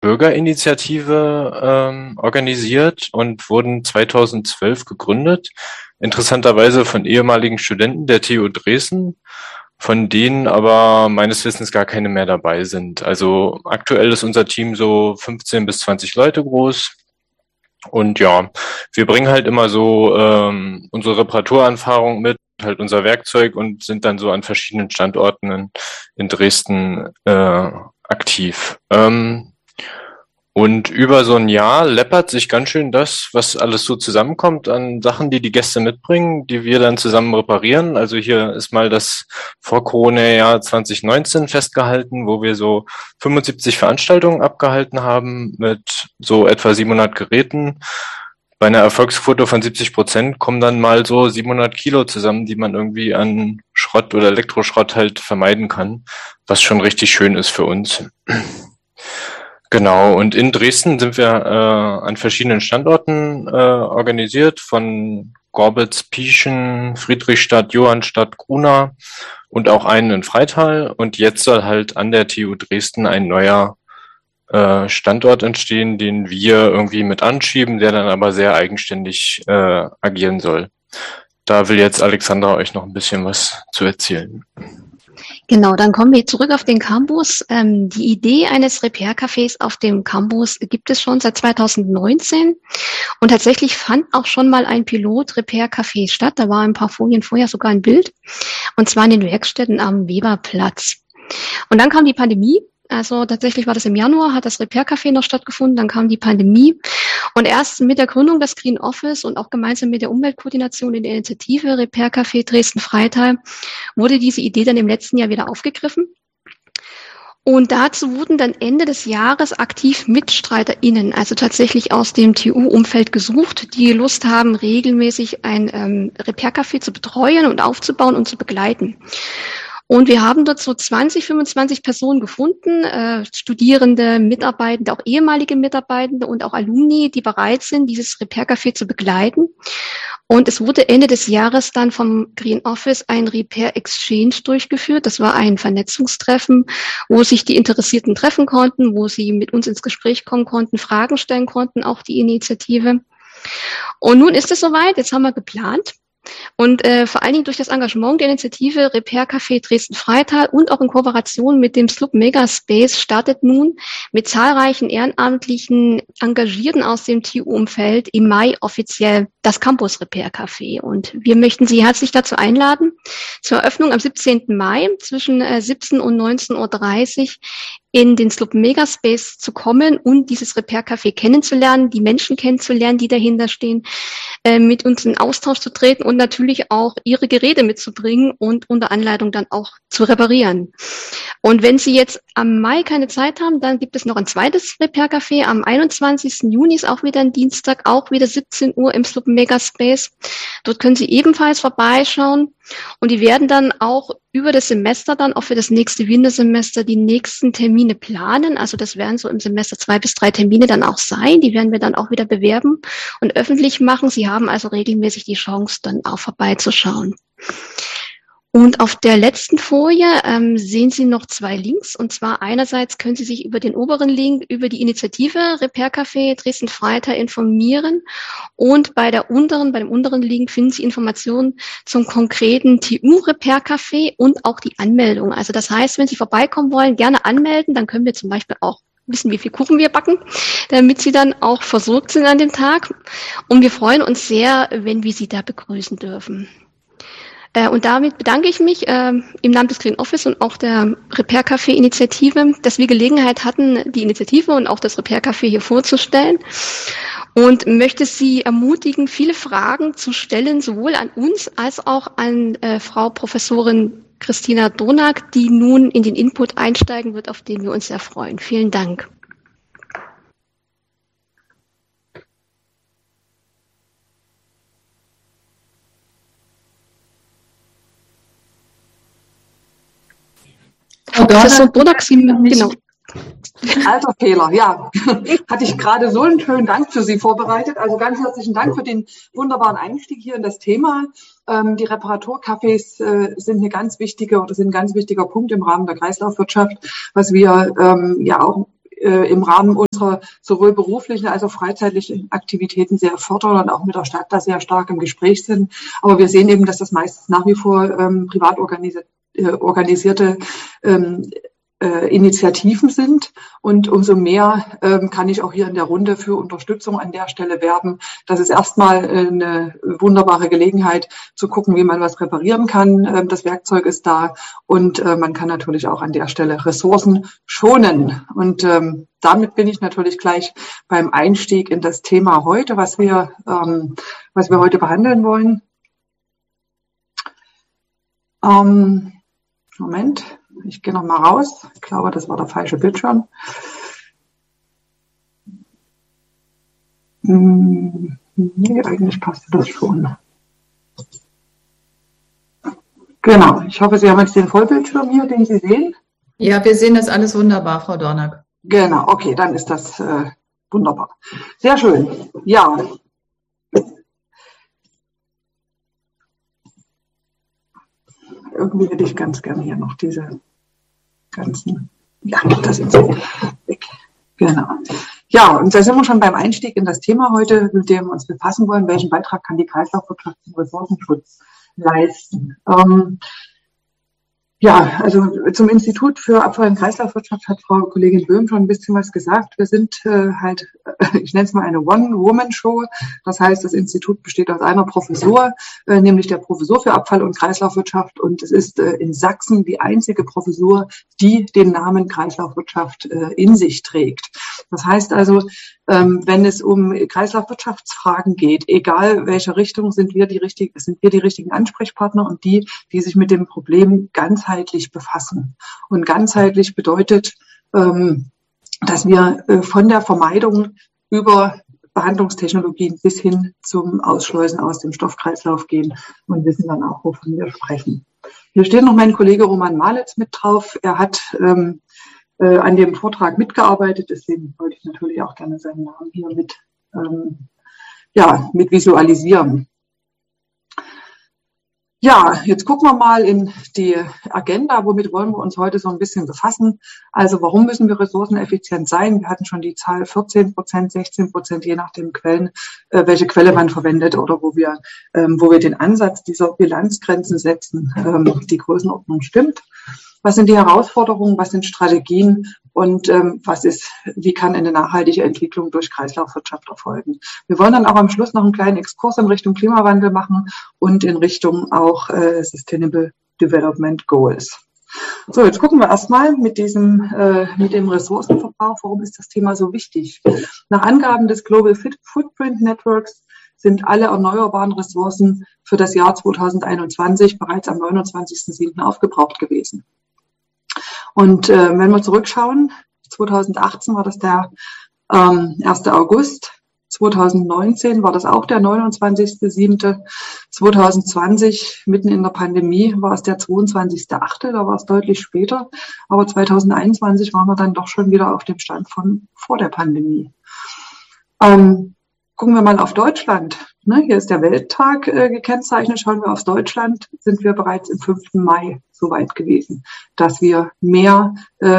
Bürgerinitiative organisiert und wurden 2012 gegründet. Interessanterweise von ehemaligen Studenten der TU Dresden, von denen aber meines Wissens gar keine mehr dabei sind. Also aktuell ist unser Team so 15 bis 20 Leute groß. Und ja, wir bringen halt immer so unsere Reparaturanfahrung mit, halt unser Werkzeug und sind dann so an verschiedenen Standorten in Dresden aktiv. Und über so ein Jahr läppert sich ganz schön das, was alles so zusammenkommt an Sachen, die die Gäste mitbringen, die wir dann zusammen reparieren. Also hier ist mal das Vor-Corona-Jahr 2019 festgehalten, wo wir so 75 Veranstaltungen abgehalten haben mit so etwa 700 Geräten. Bei einer Erfolgsquote von 70% kommen dann mal so 700 Kilo zusammen, die man irgendwie an Schrott oder Elektroschrott halt vermeiden kann, was schon richtig schön ist für uns. Genau, und in Dresden sind wir an verschiedenen Standorten organisiert, von Gorbitz, Pieschen, Friedrichstadt, Johannstadt, Grunau und auch einen in Freital. Und jetzt soll halt an der TU Dresden ein neuer Standort entstehen, den wir irgendwie mit anschieben, der dann aber sehr eigenständig agieren soll. Da will jetzt Alexandra euch noch ein bisschen was zu erzählen. Genau, dann kommen wir zurück auf den Campus. Die Idee eines Repair-Cafés auf dem Campus gibt es schon seit 2019 und tatsächlich fand auch schon mal ein Pilot-Repair-Café statt. Da war ein paar Folien vorher sogar ein Bild, und zwar in den Werkstätten am Weberplatz. Und dann kam die Pandemie. Also tatsächlich war das im Januar, hat das Repair-Café noch stattgefunden, dann kam die Pandemie und erst mit der Gründung des Green Office und auch gemeinsam mit der Umweltkoordination in der Initiative Repair-Café Dresden-Freital wurde diese Idee dann im letzten Jahr wieder aufgegriffen. Und dazu wurden dann Ende des Jahres aktiv MitstreiterInnen, also tatsächlich aus dem TU-Umfeld gesucht, die Lust haben, regelmäßig ein Repair-Café zu betreuen und aufzubauen und zu begleiten. Und wir haben dort so 20, 25 Personen gefunden, Studierende, Mitarbeitende, auch ehemalige Mitarbeitende und auch Alumni, die bereit sind, dieses Repair-Café zu begleiten. Und es wurde Ende des Jahres dann vom Green Office ein Repair Exchange durchgeführt. Das war ein Vernetzungstreffen, wo sich die Interessierten treffen konnten, wo sie mit uns ins Gespräch kommen konnten, Fragen stellen konnten, auch die Initiative. Und nun ist es soweit, jetzt haben wir geplant. Und vor allen Dingen durch das Engagement der Initiative Repair Café Dresden-Freital und auch in Kooperation mit dem Slub Megaspace startet nun mit zahlreichen ehrenamtlichen Engagierten aus dem TU-Umfeld im Mai offiziell das Campus Repair Café. Und wir möchten Sie herzlich dazu einladen, zur Eröffnung am 17. Mai zwischen 17 und 19:30 Uhr in den Slub Megaspace zu kommen und dieses Repair Café kennenzulernen, die Menschen kennenzulernen, die dahinter stehen, mit uns in Austausch zu treten und natürlich auch Ihre Geräte mitzubringen und unter Anleitung dann auch zu reparieren. Und wenn Sie jetzt am Mai keine Zeit haben, dann gibt es noch ein zweites Repair Café. Am 21. Juni ist auch wieder ein Dienstag, auch wieder 17 Uhr im Slub Megaspace. Dort können Sie ebenfalls vorbeischauen. Und die werden dann auch über das Semester dann auch für das nächste Wintersemester die nächsten Termine planen. Also das werden so im Semester 2 bis 3 Termine dann auch sein. Die werden wir dann auch wieder bewerben und öffentlich machen. Sie haben also regelmäßig die Chance, dann auch vorbeizuschauen. Und auf der letzten Folie sehen Sie noch 2 Links. Und zwar einerseits können Sie sich über den oberen Link über die Initiative Repair Café Dresden-Freital informieren. Und bei dem unteren Link finden Sie Informationen zum konkreten TU Repair Café und auch die Anmeldung. Also das heißt, wenn Sie vorbeikommen wollen, gerne anmelden. Dann können wir zum Beispiel auch wissen, wie viel Kuchen wir backen, damit Sie dann auch versorgt sind an dem Tag. Und wir freuen uns sehr, wenn wir Sie da begrüßen dürfen. Und damit bedanke ich mich im Namen des Green Office und auch der Repair Café Initiative, dass wir Gelegenheit hatten, die Initiative und auch das Repair Café hier vorzustellen. Und möchte Sie ermutigen, viele Fragen zu stellen, sowohl an uns als auch an Frau Professorin Christina Donak, die nun in den Input einsteigen wird, auf den wir uns sehr freuen. Vielen Dank. Professor Donak, Sie, genau. Alter Fehler, ja. Hatte ich gerade so einen schönen Dank für Sie vorbereitet. Also ganz herzlichen Dank für den wunderbaren Einstieg hier in das Thema. Die Reparaturcafés sind ein ganz wichtiger Punkt im Rahmen der Kreislaufwirtschaft, was wir ja auch im Rahmen unserer sowohl beruflichen als auch freizeitlichen Aktivitäten sehr fördern und auch mit der Stadt da sehr stark im Gespräch sind. Aber wir sehen eben, dass das meistens nach wie vor privat organisierte Initiativen sind. Und umso mehr kann ich auch hier in der Runde für Unterstützung an der Stelle werben. Das ist erstmal eine wunderbare Gelegenheit zu gucken, wie man was reparieren kann. Das Werkzeug ist da und man kann natürlich auch an der Stelle Ressourcen schonen. Und damit bin ich natürlich gleich beim Einstieg in das Thema heute, was wir heute behandeln wollen. Moment. Ich gehe noch mal raus. Ich glaube, das war der falsche Bildschirm. Nee, eigentlich passte das schon. Genau. Ich hoffe, Sie haben jetzt den Vollbildschirm hier, den Sie sehen. Ja, wir sehen das alles wunderbar, Frau Dornack. Genau. Okay, dann ist das wunderbar. Sehr schön. Ja. Irgendwie hätte ich ganz gerne hier noch diese ganzen, ja, das sind sie weg. Genau. Ja, und da sind wir schon beim Einstieg in das Thema heute, mit dem wir uns befassen wollen. Welchen Beitrag kann die Kreislaufwirtschaft zum Ressourcenschutz leisten? Ja, also zum Institut für Abfall- und Kreislaufwirtschaft hat Frau Kollegin Böhm schon ein bisschen was gesagt. Wir sind ich nenne es mal eine One-Woman-Show. Das heißt, das Institut besteht aus einer Professur, nämlich der Professur für Abfall- und Kreislaufwirtschaft. Und es ist in Sachsen die einzige Professur, die den Namen Kreislaufwirtschaft in sich trägt. Das heißt also, wenn es um Kreislaufwirtschaftsfragen geht, egal welche Richtung, sind wir die richtigen Ansprechpartner und die sich mit dem Problem ganzheitlich befassen. Und ganzheitlich bedeutet, dass wir von der Vermeidung über Behandlungstechnologien bis hin zum Ausschleusen aus dem Stoffkreislauf gehen und wissen dann auch, wovon wir sprechen. Hier steht noch mein Kollege Roman Malitz mit drauf. Er hat an dem Vortrag mitgearbeitet, deswegen wollte ich natürlich auch gerne seinen Namen hier mit visualisieren. Ja, jetzt gucken wir mal in die Agenda. Womit wollen wir uns heute so ein bisschen befassen? Also warum müssen wir ressourceneffizient sein? Wir hatten schon die Zahl 14%, 16%, je nach den Quellen, welche Quelle man verwendet oder wo wir den Ansatz dieser Bilanzgrenzen setzen. Die Größenordnung stimmt. Was sind die Herausforderungen? Was sind Strategien? Und wie kann eine nachhaltige Entwicklung durch Kreislaufwirtschaft erfolgen? Wir wollen dann auch am Schluss noch einen kleinen Exkurs in Richtung Klimawandel machen und in Richtung auch Sustainable Development Goals. So, jetzt gucken wir erstmal mit dem Ressourcenverbrauch. Warum ist das Thema so wichtig? Nach Angaben des Global Footprint Networks sind alle erneuerbaren Ressourcen für das Jahr 2021 bereits am 29.07. aufgebraucht gewesen. Und wenn wir zurückschauen, 2018 war das der 1. August, 2019 war das auch der 29.07., 2020 mitten in der Pandemie war es der 22.08., da war es deutlich später, aber 2021 waren wir dann doch schon wieder auf dem Stand von vor der Pandemie. Gucken wir mal auf Deutschland. Hier ist der Welttag gekennzeichnet. Schauen wir auf Deutschland, sind wir bereits im 5. Mai so weit gewesen, dass wir mehr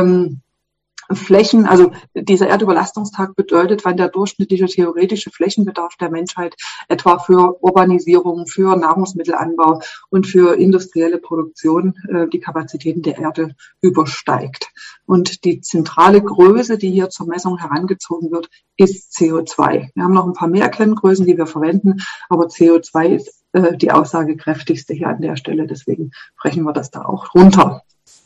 Flächen, also dieser Erdüberlastungstag bedeutet, wann der durchschnittliche theoretische Flächenbedarf der Menschheit etwa für Urbanisierung, für Nahrungsmittelanbau und für industrielle Produktion die Kapazitäten der Erde übersteigt. Und die zentrale Größe, die hier zur Messung herangezogen wird, ist CO2. Wir haben noch ein paar mehr Kenngrößen, die wir verwenden, aber CO2 ist die aussagekräftigste hier an der Stelle. Deswegen brechen wir das da auch runter.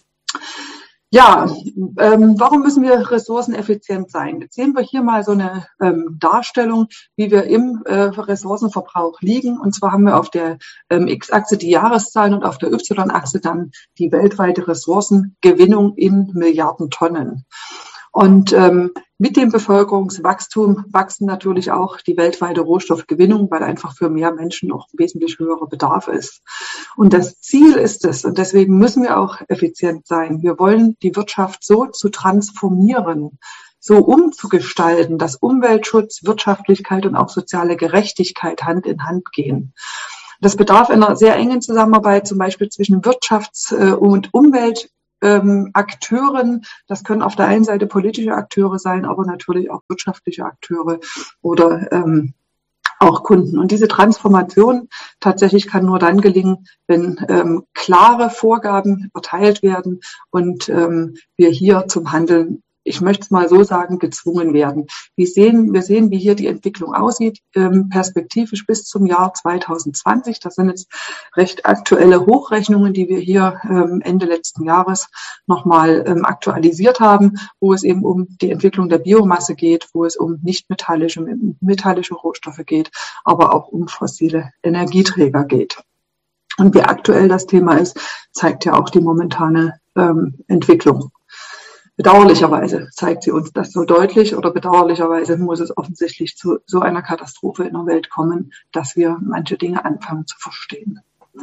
Ja, warum müssen wir ressourceneffizient sein? Jetzt sehen wir hier mal so eine Darstellung, wie wir im Ressourcenverbrauch liegen. Und zwar haben wir auf der X-Achse die Jahreszahlen und auf der Y-Achse dann die weltweite Ressourcengewinnung in Milliarden Tonnen. Und mit dem Bevölkerungswachstum wachsen natürlich auch die weltweite Rohstoffgewinnung, weil einfach für mehr Menschen noch wesentlich höherer Bedarf ist. Und das Ziel ist es, und deswegen müssen wir auch effizient sein. Wir wollen die Wirtschaft so zu transformieren, so umzugestalten, dass Umweltschutz, Wirtschaftlichkeit und auch soziale Gerechtigkeit Hand in Hand gehen. Das bedarf einer sehr engen Zusammenarbeit, zum Beispiel zwischen Wirtschafts- und Umwelt Akteuren. Das können auf der einen Seite politische Akteure sein, aber natürlich auch wirtschaftliche Akteure oder auch Kunden. Und diese Transformation tatsächlich kann nur dann gelingen, wenn klare Vorgaben erteilt werden und wir hier zum Handeln, ich möchte es mal so sagen, gezwungen werden. Wir sehen, wie hier die Entwicklung aussieht, perspektivisch bis zum Jahr 2020. Das sind jetzt recht aktuelle Hochrechnungen, die wir hier Ende letzten Jahres nochmal aktualisiert haben, wo es eben um die Entwicklung der Biomasse geht, wo es um metallische Rohstoffe geht, aber auch um fossile Energieträger geht. Und wie aktuell das Thema ist, zeigt ja auch die momentane Entwicklung. Bedauerlicherweise zeigt sie uns das so deutlich oder bedauerlicherweise muss es offensichtlich zu so einer Katastrophe in der Welt kommen, dass wir manche Dinge anfangen zu verstehen.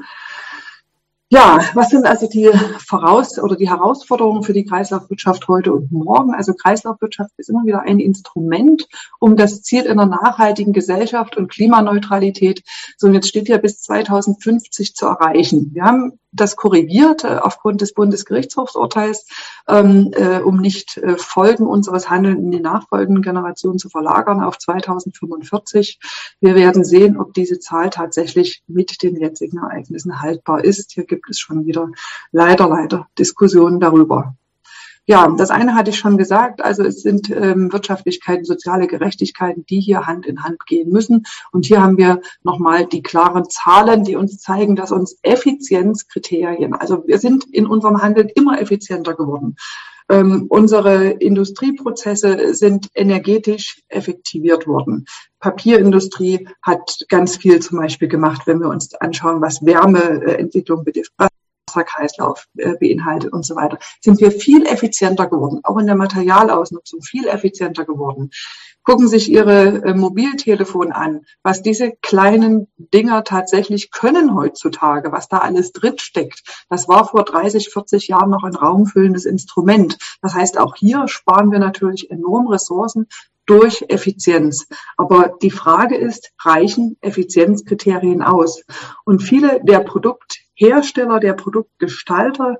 Ja, was sind also die Herausforderungen für die Kreislaufwirtschaft heute und morgen? Also Kreislaufwirtschaft ist immer wieder ein Instrument, um das Ziel einer nachhaltigen Gesellschaft und Klimaneutralität, so und jetzt steht ja bis 2050 zu erreichen. Wir haben das korrigiert aufgrund des Bundesgerichtshofsurteils, um nicht Folgen unseres Handelns in die nachfolgenden Generationen zu verlagern auf 2045. Wir werden sehen, ob diese Zahl tatsächlich mit den jetzigen Ereignissen haltbar ist. Hier gibt es schon wieder leider Diskussionen darüber. Ja, das eine hatte ich schon gesagt, also es sind Wirtschaftlichkeiten, soziale Gerechtigkeiten, die hier Hand in Hand gehen müssen. Und hier haben wir nochmal die klaren Zahlen, die uns zeigen, dass uns Effizienzkriterien, also wir sind in unserem Handeln immer effizienter geworden. Unsere Industrieprozesse sind energetisch effektiviert worden. Papierindustrie hat ganz viel zum Beispiel gemacht, wenn wir uns anschauen, was Wärmeentwicklung betrifft, Wasserkreislauf beinhaltet und so weiter, sind wir viel effizienter geworden, auch in der Materialausnutzung viel effizienter geworden. Gucken sich Ihre Mobiltelefone an, was diese kleinen Dinger tatsächlich können heutzutage, was da alles drin steckt. Das war vor 30, 40 Jahren noch ein raumfüllendes Instrument. Das heißt, auch hier sparen wir natürlich enorm Ressourcen durch Effizienz. Aber die Frage ist, reichen Effizienzkriterien aus? Und viele der Produkthersteller, der Produktgestalter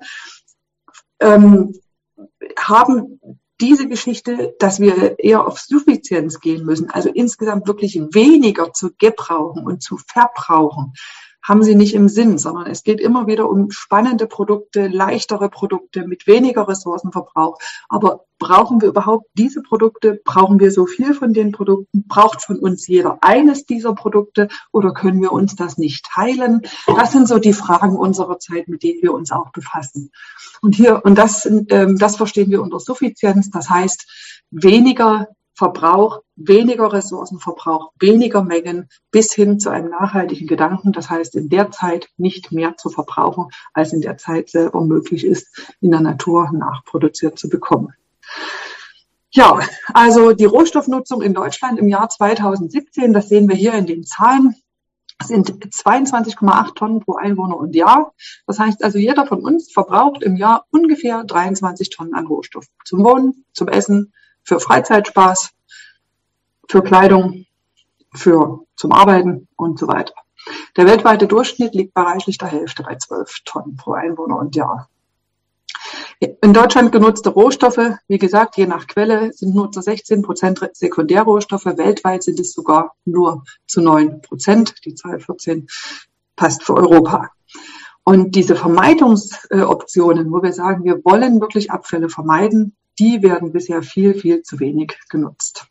haben diese Geschichte, dass wir eher auf Suffizienz gehen müssen, also insgesamt wirklich weniger zu gebrauchen und zu verbrauchen, haben sie nicht im Sinn, sondern es geht immer wieder um spannende Produkte, leichtere Produkte mit weniger Ressourcenverbrauch. Aber brauchen wir überhaupt diese Produkte? Brauchen wir so viel von den Produkten? Braucht von uns jeder eines dieser Produkte oder können wir uns das nicht teilen? Das sind so die Fragen unserer Zeit, mit denen wir uns auch befassen. Und das verstehen wir unter Suffizienz. Das heißt, weniger Verbrauch, weniger Ressourcenverbrauch, weniger Mengen bis hin zu einem nachhaltigen Gedanken. Das heißt, in der Zeit nicht mehr zu verbrauchen, als in der Zeit selber möglich ist, in der Natur nachproduziert zu bekommen. Ja, also die Rohstoffnutzung in Deutschland im Jahr 2017, das sehen wir hier in den Zahlen, sind 22,8 Tonnen pro Einwohner und Jahr. Das heißt also, jeder von uns verbraucht im Jahr ungefähr 23 Tonnen an Rohstoff. Zum Wohnen, zum Essen, für Freizeitspaß, für Kleidung, zum Arbeiten und so weiter. Der weltweite Durchschnitt liegt bei reichlich der Hälfte, bei 12 Tonnen pro Einwohner und Jahr. In Deutschland genutzte Rohstoffe, wie gesagt, je nach Quelle, sind nur zu 16% Sekundärrohstoffe. Weltweit sind es sogar nur zu 9%. Die Zahl 14 passt für Europa. Und diese Vermeidungsoptionen, wo wir sagen, wir wollen wirklich Abfälle vermeiden, die werden bisher viel zu wenig genutzt.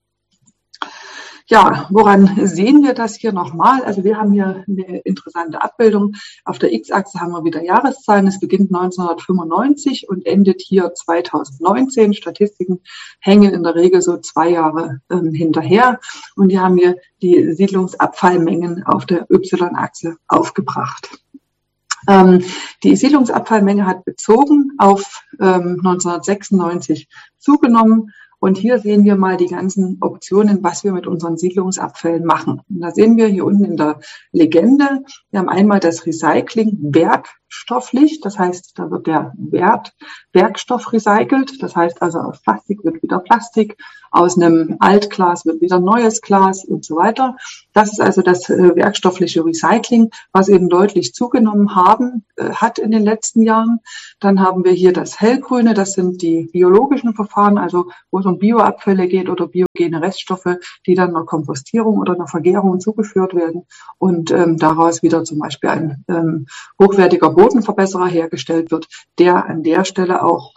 Ja, woran sehen wir das hier nochmal? Also wir haben hier eine interessante Abbildung. Auf der X-Achse haben wir wieder Jahreszahlen. Es beginnt 1995 und endet hier 2019. Statistiken hängen in der Regel so 2 Jahre hinterher. Und hier haben wir die Siedlungsabfallmengen auf der Y-Achse aufgebracht. Die Siedlungsabfallmenge hat bezogen auf 1996 zugenommen. Und hier sehen wir mal die ganzen Optionen, was wir mit unseren Siedlungsabfällen machen. Und da sehen wir hier unten in der Legende, wir haben einmal das Recycling, werkstofflich, das heißt, da wird der Werkstoff recycelt, das heißt also aus Plastik wird wieder Plastik, aus einem Altglas wird wieder neues Glas und so weiter. Das ist also das werkstoffliche Recycling, was eben deutlich zugenommen hat in den letzten Jahren. Dann haben wir hier das Hellgrüne, das sind die biologischen Verfahren, also wo es um Bioabfälle geht oder biogene Reststoffe, die dann einer Kompostierung oder einer Vergärung zugeführt werden und daraus wieder zum Beispiel ein hochwertiger Bodenverbesserer hergestellt wird, der an der Stelle auch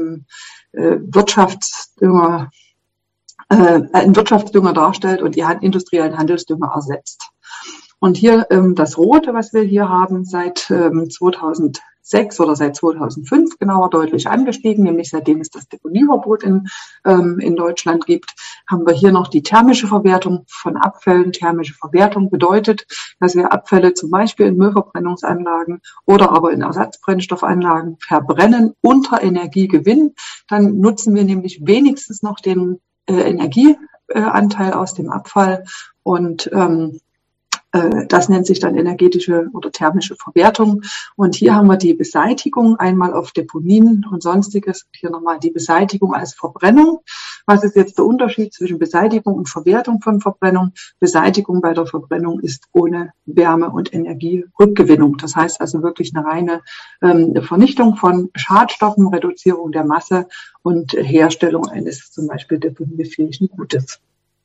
einen Wirtschaftsdünger darstellt und die industriellen Handelsdünger ersetzt. Und hier das Rote, was wir hier haben, seit 2006 oder seit 2005 genauer deutlich angestiegen, nämlich seitdem es das Deponieverbot in Deutschland gibt, haben wir hier noch die thermische Verwertung von Abfällen. Thermische Verwertung bedeutet, dass wir Abfälle zum Beispiel in Müllverbrennungsanlagen oder aber in Ersatzbrennstoffanlagen verbrennen, unter Energiegewinn. Dann nutzen wir nämlich wenigstens noch den Energieanteil aus dem Abfall und das nennt sich dann energetische oder thermische Verwertung. Und hier haben wir die Beseitigung einmal auf Deponien und Sonstiges. Hier nochmal die Beseitigung als Verbrennung. Was ist jetzt der Unterschied zwischen Beseitigung und Verwertung von Verbrennung? Beseitigung bei der Verbrennung ist ohne Wärme- und Energierückgewinnung. Das heißt also wirklich eine reine Vernichtung von Schadstoffen, Reduzierung der Masse und Herstellung eines zum Beispiel deponiefähigen Gutes.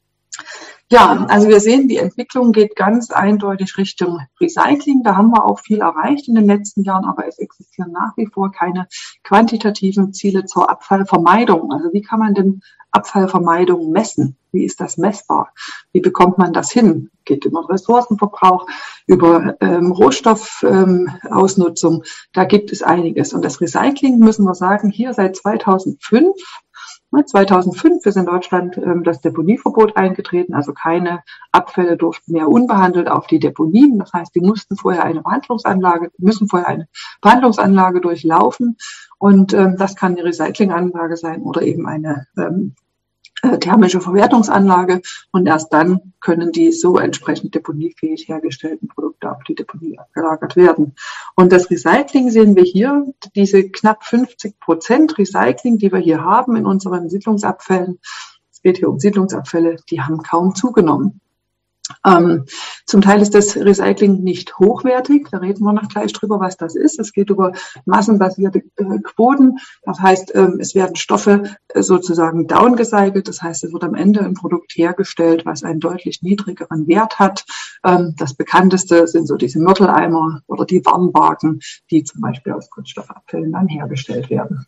Ja, also wir sehen, die Entwicklung geht ganz eindeutig Richtung Recycling. Da haben wir auch viel erreicht in den letzten Jahren, aber es existieren nach wie vor keine quantitativen Ziele zur Abfallvermeidung. Also wie kann man denn Abfallvermeidung messen? Wie ist das messbar? Wie bekommt man das hin? Geht über Ressourcenverbrauch, über Rohstoffausnutzung. Da gibt es einiges. Und das Recycling, müssen wir sagen, hier seit 2005 ist in Deutschland das Deponieverbot eingetreten, also keine Abfälle durften mehr unbehandelt auf die Deponien. Das heißt, die müssen vorher eine Behandlungsanlage durchlaufen und das kann eine Recyclinganlage sein oder eben eine thermische Verwertungsanlage und erst dann können die so entsprechend deponiefähig hergestellten Produkte auf die Deponie abgelagert werden. Und das Recycling sehen wir hier, diese knapp 50% Recycling, die wir hier haben in unseren Siedlungsabfällen, es geht hier um Siedlungsabfälle, die haben kaum zugenommen. Zum Teil ist das Recycling nicht hochwertig, da reden wir noch gleich drüber, was das ist. Es geht über massenbasierte Quoten, das heißt, es werden Stoffe sozusagen downgecycelt, das heißt, es wird am Ende ein Produkt hergestellt, was einen deutlich niedrigeren Wert hat. Das bekannteste sind so diese Mörteleimer oder die Warnwagen, die zum Beispiel aus Kunststoffabfällen dann hergestellt werden.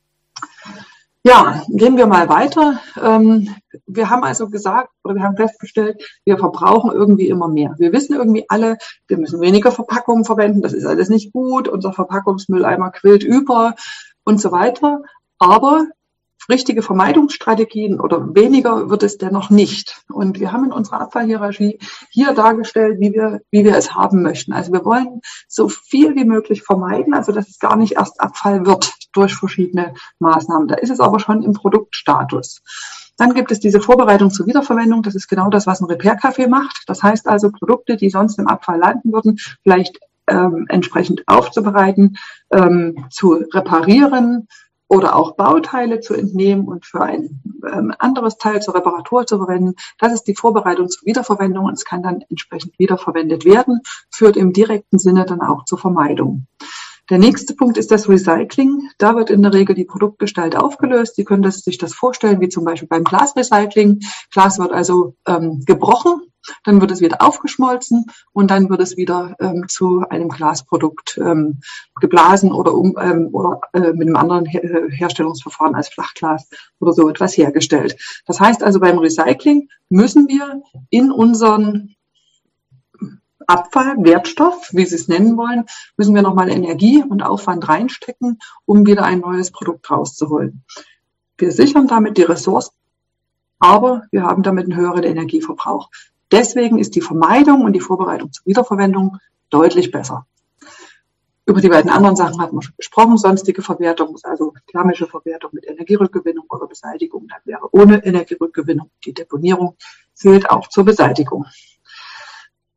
Ja, gehen wir mal weiter. Wir haben also gesagt, oder wir haben festgestellt, wir verbrauchen irgendwie immer mehr. Wir wissen irgendwie alle, wir müssen weniger Verpackungen verwenden, das ist alles nicht gut, unser Verpackungsmülleimer quillt über und so weiter. Aber richtige Vermeidungsstrategien oder weniger wird es dennoch nicht. Und wir haben in unserer Abfallhierarchie hier dargestellt, wie wir es haben möchten. Also wir wollen so viel wie möglich vermeiden, also dass es gar nicht erst Abfall wird durch verschiedene Maßnahmen. Da ist es aber schon im Produktstatus. Dann gibt es diese Vorbereitung zur Wiederverwendung. Das ist genau das, was ein Repair-Café macht. Das heißt also, Produkte, die sonst im Abfall landen würden, vielleicht entsprechend aufzubereiten, zu reparieren, oder auch Bauteile zu entnehmen und für ein anderes Teil zur Reparatur zu verwenden. Das ist die Vorbereitung zur Wiederverwendung und es kann dann entsprechend wiederverwendet werden, führt im direkten Sinne dann auch zur Vermeidung. Der nächste Punkt ist das Recycling. Da wird in der Regel die Produktgestalt aufgelöst. Sie können sich das vorstellen, wie zum Beispiel beim Glasrecycling. Glas wird also gebrochen, dann wird es wieder aufgeschmolzen und dann wird es wieder zu einem Glasprodukt geblasen oder mit einem anderen Herstellungsverfahren als Flachglas oder so etwas hergestellt. Das heißt also, beim Recycling müssen wir in unseren Abfall, Wertstoff, wie Sie es nennen wollen, müssen wir nochmal Energie und Aufwand reinstecken, um wieder ein neues Produkt rauszuholen. Wir sichern damit die Ressourcen, aber wir haben damit einen höheren Energieverbrauch. Deswegen ist die Vermeidung und die Vorbereitung zur Wiederverwendung deutlich besser. Über die beiden anderen Sachen hatten wir schon gesprochen. Sonstige Verwertung, also thermische Verwertung mit Energierückgewinnung oder Beseitigung, dann wäre ohne Energierückgewinnung die Deponierung, zählt auch zur Beseitigung.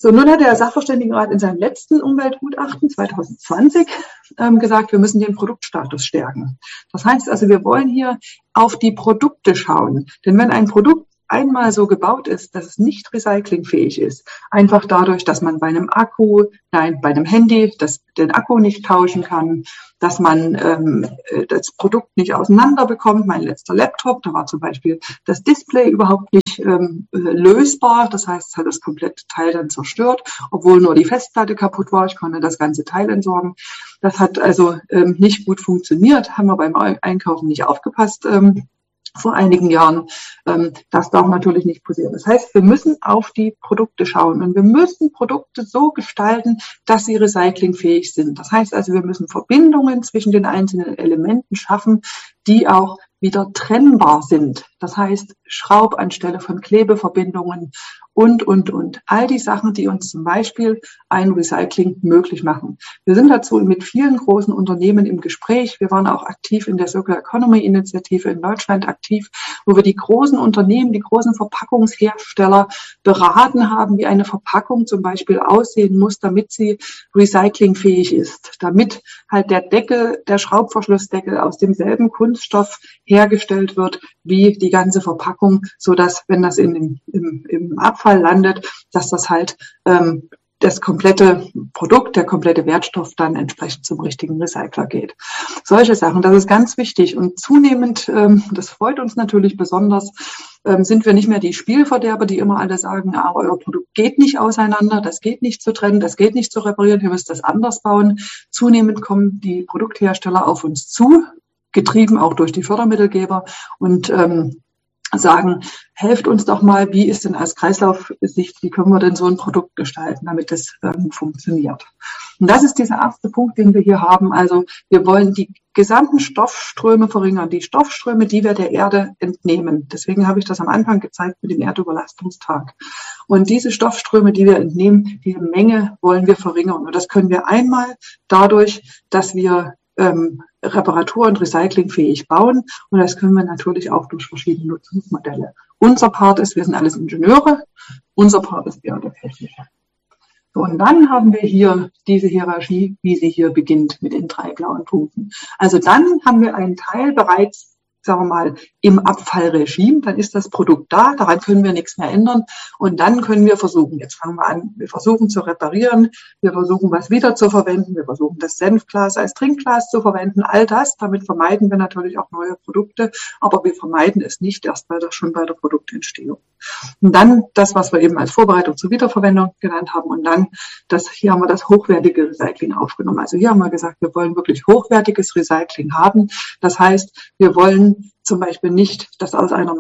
So, nun hat der Sachverständigenrat in seinem letzten Umweltgutachten 2020 gesagt, wir müssen den Produktstatus stärken. Das heißt also, wir wollen hier auf die Produkte schauen. Denn wenn ein Produkt einmal so gebaut ist, dass es nicht recyclingfähig ist, einfach dadurch, dass man bei einem Handy den Akku nicht tauschen kann, dass man das Produkt nicht auseinander bekommt. Mein letzter Laptop, da war zum Beispiel das Display überhaupt nicht lösbar. Das heißt, es hat das komplette Teil dann zerstört, obwohl nur die Festplatte kaputt war. Ich konnte das ganze Teil entsorgen. Das hat also nicht gut funktioniert, haben wir beim Einkaufen nicht aufgepasst. Vor einigen Jahren. Das darf natürlich nicht passieren. Das heißt, wir müssen auf die Produkte schauen und wir müssen Produkte so gestalten, dass sie recyclingfähig sind. Das heißt also, wir müssen Verbindungen zwischen den einzelnen Elementen schaffen, die auch wieder trennbar sind. Das heißt, Schraub anstelle von Klebeverbindungen und. All die Sachen, die uns zum Beispiel ein Recycling möglich machen. Wir sind dazu mit vielen großen Unternehmen im Gespräch. Wir waren auch aktiv in der Circular Economy Initiative in Deutschland aktiv, wo wir die großen Unternehmen, die großen Verpackungshersteller beraten haben, wie eine Verpackung zum Beispiel aussehen muss, damit sie recyclingfähig ist, damit halt der Schraubverschlussdeckel aus demselben Kunststoff hergestellt wird wie die ganze Verpackung, so dass, wenn das im Abfall landet, dass das halt das komplette Produkt, der komplette Wertstoff dann entsprechend zum richtigen Recycler geht. Solche Sachen, das ist ganz wichtig. Und zunehmend, das freut uns natürlich besonders, sind wir nicht mehr die Spielverderber, die immer alle sagen, euer Produkt geht nicht auseinander, das geht nicht zu trennen, das geht nicht zu reparieren, ihr müsst das anders bauen. Zunehmend kommen die Produkthersteller auf uns zu, getrieben auch durch die Fördermittelgeber und sagen, helft uns doch mal, wie ist denn als Kreislaufsicht, wie können wir denn so ein Produkt gestalten, damit es funktioniert. Und das ist dieser erste Punkt, den wir hier haben. Also wir wollen die gesamten Stoffströme verringern, die Stoffströme, die wir der Erde entnehmen. Deswegen habe ich das am Anfang gezeigt mit dem Erdüberlastungstag. Und diese Stoffströme, die wir entnehmen, diese Menge wollen wir verringern. Und das können wir einmal dadurch, dass wir Reparatur- und Recyclingfähig bauen. Und das können wir natürlich auch durch verschiedene Nutzungsmodelle. Unser Part ist, wir sind alles Ingenieure. Unser Part ist eher der technische. So, und dann haben wir hier diese Hierarchie, wie sie hier beginnt mit den 3 blauen Punkten. Also dann haben wir einen Teil bereits, sagen wir mal, im Abfallregime, dann ist das Produkt da, daran können wir nichts mehr ändern und dann können wir versuchen, jetzt fangen wir an, wir versuchen zu reparieren, wir versuchen was wieder zu verwenden, wir versuchen das Senfglas als Trinkglas zu verwenden, all das, damit vermeiden wir natürlich auch neue Produkte, aber wir vermeiden es nicht erst schon bei der Produktentstehung. Und dann das, was wir eben als Vorbereitung zur Wiederverwendung genannt haben und dann hier haben wir das hochwertige Recycling aufgenommen. Also hier haben wir gesagt, wir wollen wirklich hochwertiges Recycling haben. Das heißt, wir wollen zum Beispiel nicht, dass aus einer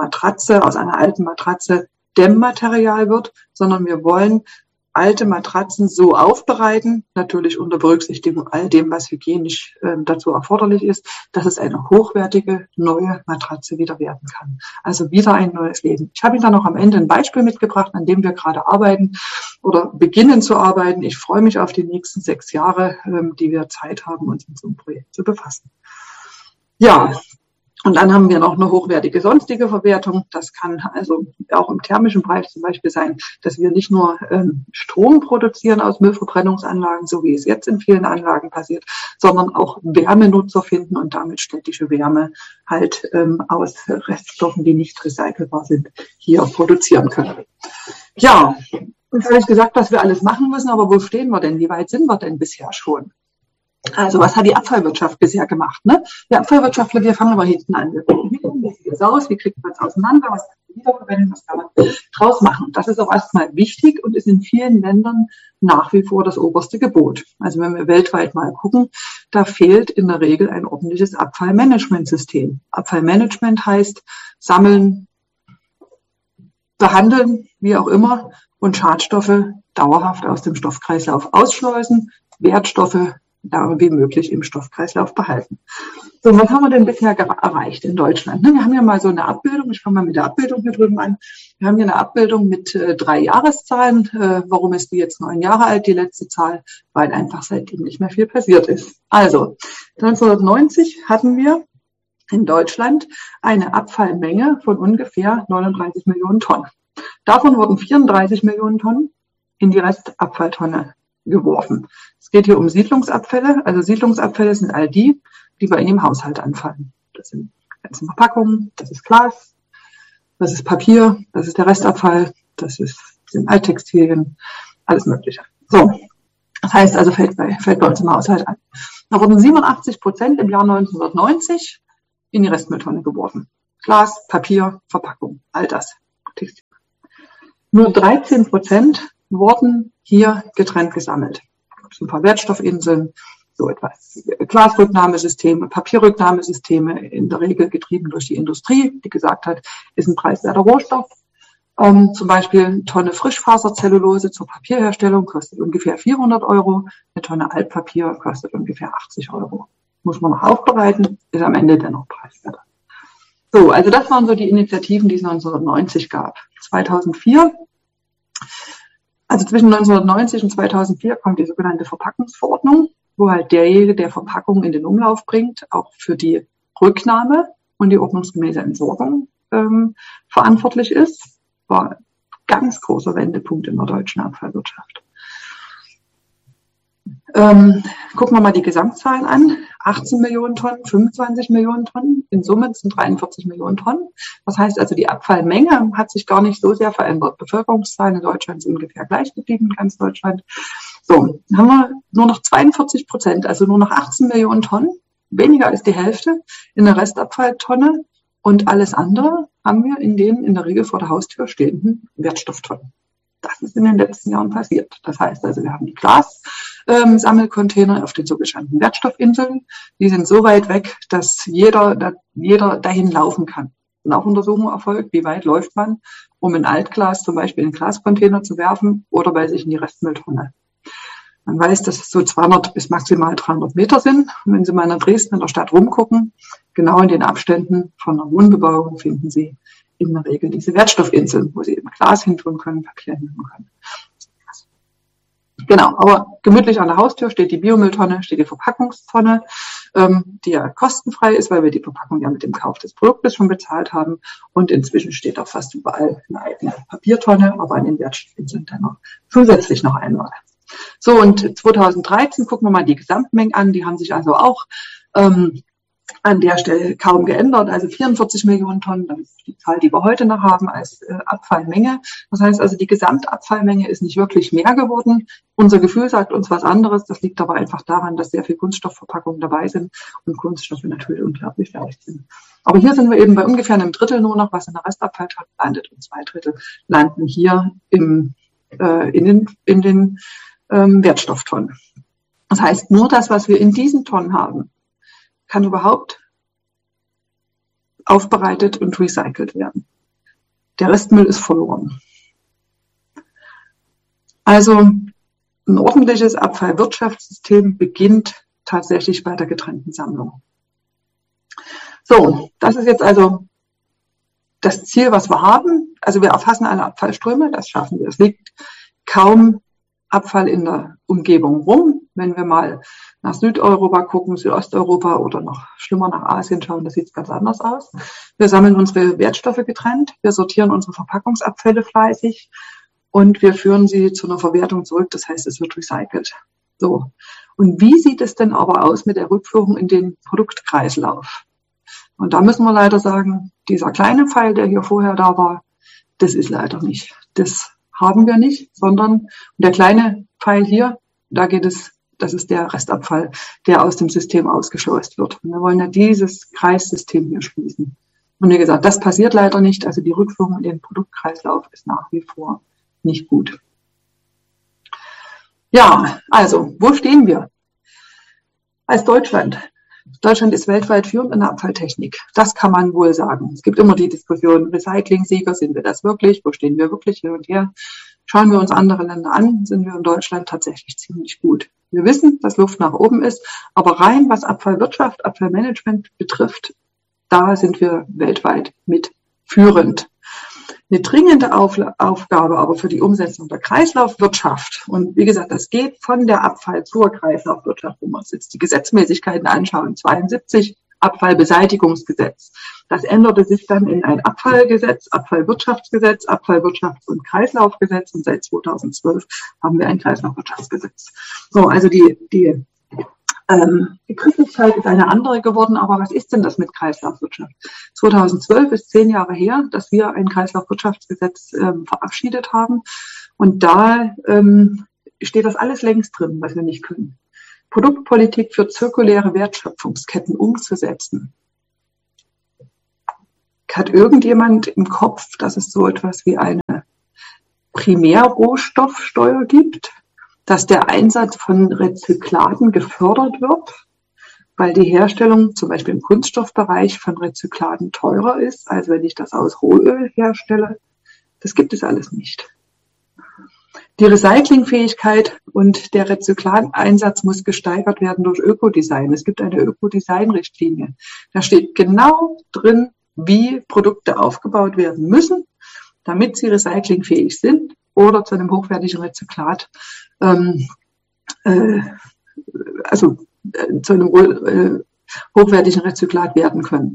alten Matratze Dämmmaterial wird, sondern wir wollen alte Matratzen so aufbereiten, natürlich unter Berücksichtigung all dem, was hygienisch dazu erforderlich ist, dass es eine hochwertige, neue Matratze wieder werden kann. Also wieder ein neues Leben. Ich habe Ihnen dann noch am Ende ein Beispiel mitgebracht, an dem wir gerade arbeiten oder beginnen zu arbeiten. Ich freue mich auf die nächsten 6 Jahre, die wir Zeit haben, uns mit so einem Projekt zu befassen. Ja. Und dann haben wir noch eine hochwertige sonstige Verwertung. Das kann also auch im thermischen Bereich zum Beispiel sein, dass wir nicht nur Strom produzieren aus Müllverbrennungsanlagen, so wie es jetzt in vielen Anlagen passiert, sondern auch Wärmenutzer finden und damit städtische Wärme halt aus Reststoffen, die nicht recycelbar sind, hier produzieren können. Ja, jetzt habe ich gesagt, dass wir alles machen müssen, aber wo stehen wir denn? Wie weit sind wir denn bisher schon? Also was hat die Abfallwirtschaft bisher gemacht? Ne? Die Abfallwirtschaftler, wir fangen aber hinten an. Wir gucken, wie sieht es aus, wie kriegt man es auseinander, was kann man wiederverwenden, was kann man draus machen. Das ist auch erstmal wichtig und ist in vielen Ländern nach wie vor das oberste Gebot. Also wenn wir weltweit mal gucken, da fehlt in der Regel ein ordentliches Abfallmanagementsystem. Abfallmanagement heißt sammeln, behandeln, wie auch immer, und Schadstoffe dauerhaft aus dem Stoffkreislauf ausschleusen, Wertstoffe wie möglich im Stoffkreislauf behalten. So, was haben wir denn bisher erreicht in Deutschland? Wir haben ja mal so eine Abbildung, ich fange mal mit der Abbildung hier drüben an. Wir haben hier eine Abbildung mit 3 Jahreszahlen. Warum ist die jetzt 9 Jahre alt, die letzte Zahl? Weil einfach seitdem nicht mehr viel passiert ist. Also, 1990 hatten wir in Deutschland eine Abfallmenge von ungefähr 39 Millionen Tonnen. Davon wurden 34 Millionen Tonnen in die Restabfalltonne geworfen. Es geht hier um Siedlungsabfälle. Also Siedlungsabfälle sind all die bei Ihnen im Haushalt anfallen. Das sind ganze Verpackungen, das ist Glas, das ist Papier, das ist der Restabfall, sind Alttextilien, alles Mögliche. So, das heißt also, fällt bei uns im Haushalt an. Da wurden 87% im Jahr 1990 in die Restmülltonne geworfen. Glas, Papier, Verpackung, all das. Textil. Nur 13% wurden hier getrennt gesammelt. Es sind ein paar Wertstoffinseln, so etwas. Glasrücknahmesysteme, Papierrücknahmesysteme, in der Regel getrieben durch die Industrie, die gesagt hat, ist ein preiswerter Rohstoff. Zum Beispiel eine Tonne Frischfaserzellulose zur Papierherstellung kostet ungefähr 400 €. Eine Tonne Altpapier kostet ungefähr 80 €. Muss man noch aufbereiten, ist am Ende dennoch preiswerter. So, also das waren so die Initiativen, die es 1990 gab. 2004, also zwischen 1990 und 2004 kommt die sogenannte Verpackungsverordnung, wo halt derjenige, der Verpackungen in den Umlauf bringt, auch für die Rücknahme und die ordnungsgemäße Entsorgung verantwortlich ist. War ein ganz großer Wendepunkt in der deutschen Abfallwirtschaft. Gucken wir mal die Gesamtzahlen an. 18 Millionen Tonnen, 25 Millionen Tonnen. In Summe sind 43 Millionen Tonnen. Das heißt also, die Abfallmenge hat sich gar nicht so sehr verändert. Bevölkerungszahlen in Deutschland sind ungefähr gleich geblieben, in ganz Deutschland. So, dann haben wir nur noch 42%, also nur noch 18 Millionen Tonnen, weniger als die Hälfte in der Restabfalltonne. Und alles andere haben wir in den in der Regel vor der Haustür stehenden Wertstofftonnen. Das ist in den letzten Jahren passiert. Das heißt also, wir haben die Glas-Sammelcontainer auf den sogenannten Wertstoffinseln. Die sind so weit weg, dass jeder dahin laufen kann. Und auch Untersuchungen erfolgt, wie weit läuft man, um ein Altglas zum Beispiel in einen Glascontainer zu werfen oder bei sich in die Restmülltonne. Man weiß, dass es so 200 bis maximal 300 Meter sind. Und wenn Sie mal in Dresden in der Stadt rumgucken, genau in den Abständen von der Wohnbebauung finden Sie in der Regel diese Wertstoffinseln, wo Sie eben Glas hintun können, Papier hintun können. Genau, aber gemütlich an der Haustür steht die Biomülltonne, steht die Verpackungstonne, die ja kostenfrei ist, weil wir die Verpackung ja mit dem Kauf des Produktes schon bezahlt haben. Und inzwischen steht auch fast überall eine eigene Papiertonne, aber an den Wertstoffinseln dann noch zusätzlich noch einmal. So, und 2013 gucken wir mal die Gesamtmengen an. Die haben sich also auch an der Stelle kaum geändert. Also 44 Millionen Tonnen, das ist die Zahl, die wir heute noch haben als Abfallmenge. Das heißt also, die Gesamtabfallmenge ist nicht wirklich mehr geworden. Unser Gefühl sagt uns was anderes. Das liegt aber einfach daran, dass sehr viel Kunststoffverpackungen dabei sind und Kunststoffe natürlich unglaublich leicht sind. Aber hier sind wir eben bei ungefähr einem Drittel nur noch, was in der Restabfalltonne landet, und 2/3 landen hier in den Wertstofftonnen. Das heißt, nur das, was wir in diesen Tonnen haben, kann überhaupt aufbereitet und recycelt werden. Der Restmüll ist verloren. Also ein ordentliches Abfallwirtschaftssystem beginnt tatsächlich bei der getrennten Sammlung. So, das ist jetzt also das Ziel, was wir haben. Also wir erfassen alle Abfallströme, das schaffen wir. Es liegt kaum Abfall in der Umgebung rum. Wenn wir mal nach Südeuropa gucken, Südosteuropa oder noch schlimmer nach Asien schauen, das sieht ganz anders aus. Wir sammeln unsere Wertstoffe getrennt, wir sortieren unsere Verpackungsabfälle fleißig und wir führen sie zu einer Verwertung zurück, das heißt, es wird recycelt. So. Und wie sieht es denn aber aus mit der Rückführung in den Produktkreislauf? Und da müssen wir leider sagen, dieser kleine Pfeil, der hier vorher da war, das ist leider nicht. Das haben wir nicht, sondern der kleine Pfeil hier, da geht es, das ist der Restabfall, der aus dem System ausgeschleust wird. Und wir wollen ja dieses Kreissystem hier schließen. Und wie gesagt, das passiert leider nicht. Also die Rückführung in den Produktkreislauf ist nach wie vor nicht gut. Ja, also, wo stehen wir? Als Deutschland. Deutschland ist weltweit führend in der Abfalltechnik. Das kann man wohl sagen. Es gibt immer die Diskussion, Recycling-Sieger, sind wir das wirklich? Wo stehen wir wirklich hin und her? Schauen wir uns andere Länder an, sind wir in Deutschland tatsächlich ziemlich gut. Wir wissen, dass Luft nach oben ist, aber rein was Abfallwirtschaft, Abfallmanagement betrifft, da sind wir weltweit mit führend. Eine dringende Aufgabe aber für die Umsetzung der Kreislaufwirtschaft, und wie gesagt, das geht von der Abfall zur Kreislaufwirtschaft, wo wir uns jetzt die Gesetzmäßigkeiten anschauen, 72 Abfallbeseitigungsgesetz. Das änderte sich dann in ein Abfallgesetz, Abfallwirtschaftsgesetz, Abfallwirtschafts- und Kreislaufgesetz und seit 2012 haben wir ein Kreislaufwirtschaftsgesetz. So, also die Begrifflichkeit ist eine andere geworden, aber was ist denn das mit Kreislaufwirtschaft? 2012 ist 10 Jahre her, dass wir ein Kreislaufwirtschaftsgesetz verabschiedet haben und da steht das alles längst drin, was wir nicht können. Produktpolitik für zirkuläre Wertschöpfungsketten umzusetzen. Hat irgendjemand im Kopf, dass es so etwas wie eine Primärrohstoffsteuer gibt, dass der Einsatz von Rezyklaten gefördert wird, weil die Herstellung zum Beispiel im Kunststoffbereich von Rezyklaten teurer ist, als wenn ich das aus Rohöl herstelle? Das gibt es alles nicht. Die Recyclingfähigkeit und der Rezyklateinsatz muss gesteigert werden durch Ökodesign. Es gibt eine Ökodesign-Richtlinie. Da steht genau drin, wie Produkte aufgebaut werden müssen, damit sie recyclingfähig sind oder zu einem hochwertigen Rezyklat, zu einem hochwertigen Rezyklat werden können.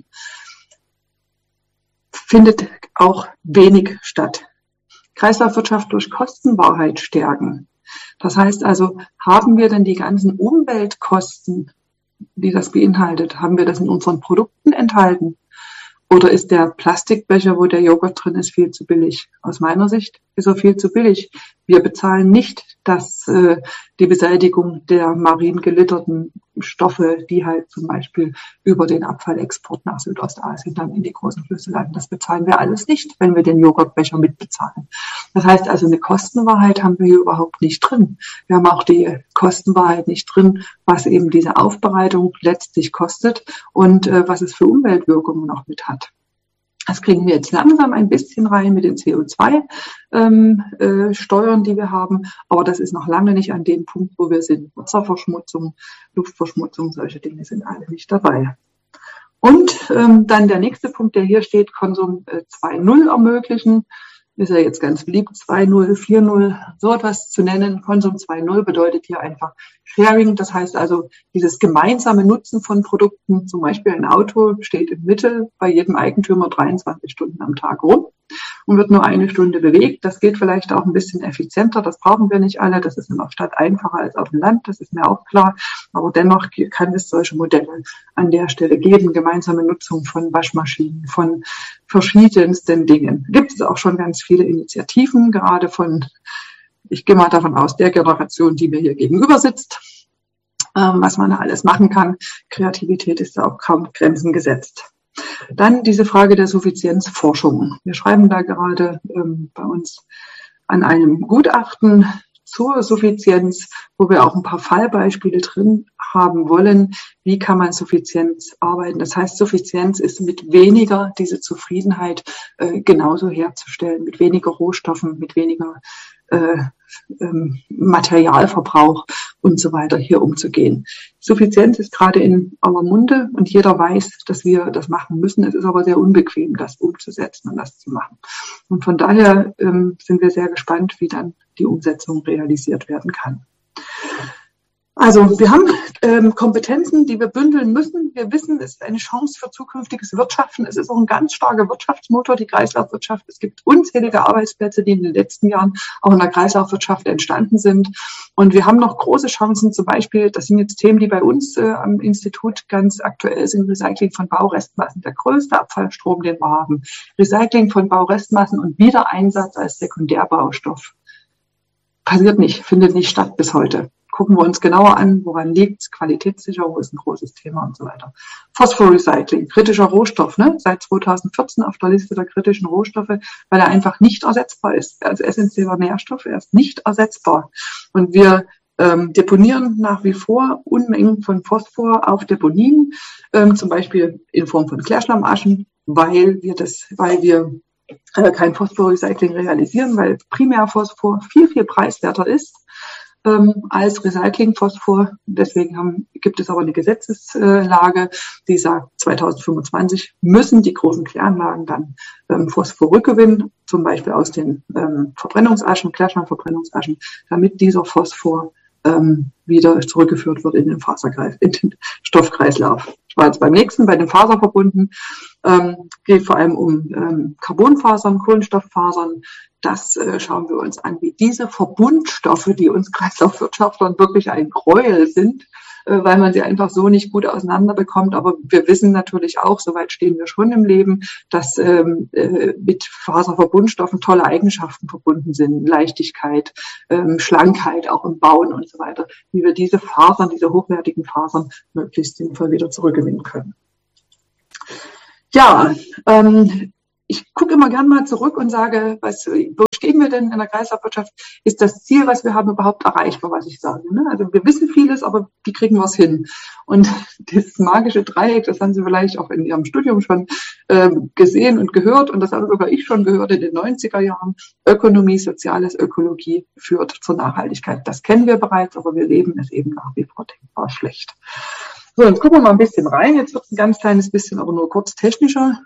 Findet auch wenig statt. Kreislaufwirtschaft durch Kostenwahrheit stärken. Das heißt also, haben wir denn die ganzen Umweltkosten, die das beinhaltet, haben wir das in unseren Produkten enthalten? Oder ist der Plastikbecher, wo der Joghurt drin ist, viel zu billig? Aus meiner Sicht ist er viel zu billig. Wir bezahlen nicht die Beseitigung der marin gelitterten Stoffe, die halt zum Beispiel über den Abfallexport nach Südostasien dann in die großen Flüsse landen. Das bezahlen wir alles nicht, wenn wir den Joghurtbecher mitbezahlen. Das heißt also, eine Kostenwahrheit haben wir hier überhaupt nicht drin. Wir haben auch die Kostenwahrheit nicht drin, was eben diese Aufbereitung letztlich kostet und was es für Umweltwirkungen noch mit hat. Das kriegen wir jetzt langsam ein bisschen rein mit den CO2-Steuern, die wir haben. Aber das ist noch lange nicht an dem Punkt, wo wir sind. Wasserverschmutzung, Luftverschmutzung, solche Dinge sind alle nicht dabei. Und dann der nächste Punkt, der hier steht, Konsum 2.0 ermöglichen. Ist ja jetzt ganz beliebt, 2.0, 4.0, so etwas zu nennen. Konsum 2.0 bedeutet hier einfach Sharing. Das heißt also, dieses gemeinsame Nutzen von Produkten, zum Beispiel ein Auto, steht im Mittel bei jedem Eigentümer 23 Stunden am Tag rum und wird nur 1 Stunde bewegt. Das geht vielleicht auch ein bisschen effizienter. Das brauchen wir nicht alle. Das ist in der Stadt einfacher als auf dem Land. Das ist mir auch klar. Aber dennoch kann es solche Modelle an der Stelle geben. Gemeinsame Nutzung von Waschmaschinen, von verschiedensten Dingen. Gibt es auch schon ganz viele Initiativen, gerade von, ich gehe mal davon aus, der Generation, die mir hier gegenüber sitzt, was man da alles machen kann. Kreativität ist da auch kaum Grenzen gesetzt. Dann diese Frage der Suffizienzforschung. Wir schreiben da gerade bei uns an einem Gutachten zur Suffizienz, wo wir auch ein paar Fallbeispiele drin haben wollen. Wie kann man Suffizienz arbeiten? Das heißt, Suffizienz ist mit weniger diese Zufriedenheit genauso herzustellen, mit weniger Rohstoffen, mit weniger Materialverbrauch und so weiter hier umzugehen. Suffizienz ist gerade in aller Munde und jeder weiß, dass wir das machen müssen. Es ist aber sehr unbequem, das umzusetzen und das zu machen. Und von daher sind wir sehr gespannt, wie dann die Umsetzung realisiert werden kann. Also wir haben Kompetenzen, die wir bündeln müssen. Wir wissen, es ist eine Chance für zukünftiges Wirtschaften. Es ist auch ein ganz starker Wirtschaftsmotor, die Kreislaufwirtschaft. Es gibt unzählige Arbeitsplätze, die in den letzten Jahren auch in der Kreislaufwirtschaft entstanden sind. Und wir haben noch große Chancen, zum Beispiel, das sind jetzt Themen, die bei uns am Institut ganz aktuell sind, Recycling von Baurestmassen, der größte Abfallstrom, den wir haben. Recycling von Baurestmassen und Wiedereinsatz als Sekundärbaustoff. Passiert nicht, findet nicht statt bis heute. Gucken wir uns genauer an, woran liegt. Qualitätssicherung ist ein großes Thema und so weiter. Phosphorrecycling, kritischer Rohstoff, ne? Seit 2014 auf der Liste der kritischen Rohstoffe, weil er einfach nicht ersetzbar ist. Als essentieller Nährstoff, er ist nicht ersetzbar. Und wir deponieren nach wie vor Unmengen von Phosphor auf Deponien, zum Beispiel in Form von Klärschlammaschen, weil wir kein Phosphorrecycling realisieren, weil Primärphosphor viel, viel preiswerter ist als Recyclingphosphor. Deswegen gibt es aber eine Gesetzeslage, die sagt, 2025 müssen die großen Kläranlagen dann Phosphor rückgewinnen, zum Beispiel aus den Verbrennungsaschen, Klärschlammverbrennungsaschen, damit dieser Phosphor wieder zurückgeführt wird in den Stoffkreislauf. war jetzt beim nächsten, bei den Faserverbunden, geht vor allem um Carbonfasern, Kohlenstofffasern. Das schauen wir uns an, wie diese Verbundstoffe, die uns Kreislaufwirtschaftlern wirklich ein Gräuel sind, weil man sie einfach so nicht gut auseinander bekommt. Aber wir wissen natürlich auch, soweit stehen wir schon im Leben, dass mit Faserverbundstoffen tolle Eigenschaften verbunden sind. Leichtigkeit, Schlankheit auch im Bauen und so weiter. Wie wir diese Fasern, diese hochwertigen Fasern möglichst sinnvoll wieder zurückgewinnen können. Ja, ich gucke immer gern mal zurück und sage, wo stehen wir denn in der Kreislaufwirtschaft? Ist das Ziel, was wir haben, überhaupt erreichbar, was ich sage? Ne? Also wir wissen vieles, aber wie kriegen wir es hin? Und dieses magische Dreieck, das haben Sie vielleicht auch in Ihrem Studium schon gesehen und gehört. Und das habe sogar ich schon gehört in den 90er Jahren. Ökonomie, Soziales, Ökologie führt zur Nachhaltigkeit. Das kennen wir bereits, aber wir leben es eben nach wie vor denkbar schlecht. So, jetzt gucken wir mal ein bisschen rein. Jetzt wird es ein ganz kleines bisschen, aber nur kurz technischer.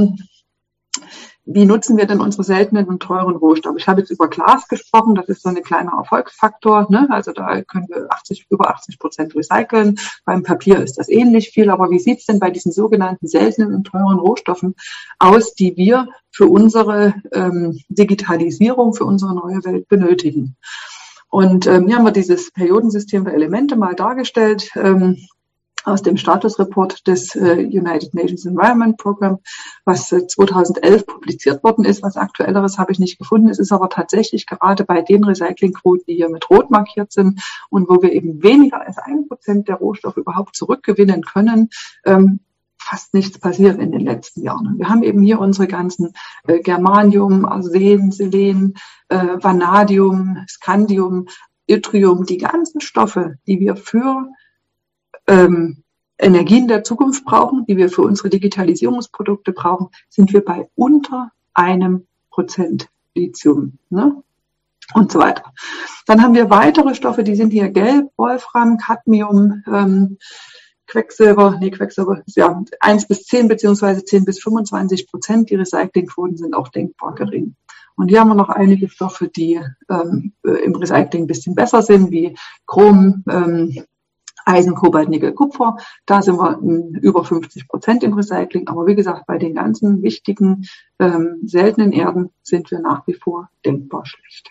Wie nutzen wir denn unsere seltenen und teuren Rohstoffe? Ich habe jetzt über Glas gesprochen, das ist so ein kleiner Erfolgsfaktor, ne? Also da können wir über 80% recyceln. Beim Papier ist das ähnlich viel, aber wie sieht es denn bei diesen sogenannten seltenen und teuren Rohstoffen aus, die wir für unsere Digitalisierung, für unsere neue Welt benötigen? Und hier haben wir dieses Periodensystem der Elemente mal dargestellt. Aus dem Statusreport des United Nations Environment Program, was 2011 publiziert worden ist. Was Aktuelleres habe ich nicht gefunden. Es ist aber tatsächlich gerade bei den Recyclingquoten, die hier mit rot markiert sind und wo wir eben weniger als 1% der Rohstoffe überhaupt zurückgewinnen können, fast nichts passiert in den letzten Jahren. Wir haben eben hier unsere ganzen Germanium, Arsen, Selen, Vanadium, Scandium, Yttrium, die ganzen Stoffe, die wir für Energien der Zukunft brauchen, die wir für unsere Digitalisierungsprodukte brauchen, sind wir bei unter 1% Lithium, ne? Und so weiter. Dann haben wir weitere Stoffe, die sind hier gelb, Wolfram, Cadmium, Quecksilber, ist ja 1 bis 10 beziehungsweise 10 bis 25%. Die Recyclingquoten sind auch denkbar gering. Und hier haben wir noch einige Stoffe, die im Recycling ein bisschen besser sind, wie Chrom, Eisen, Kobalt, Nickel, Kupfer. Da sind wir über 50% im Recycling. Aber wie gesagt, bei den ganzen wichtigen, seltenen Erden sind wir nach wie vor denkbar schlecht.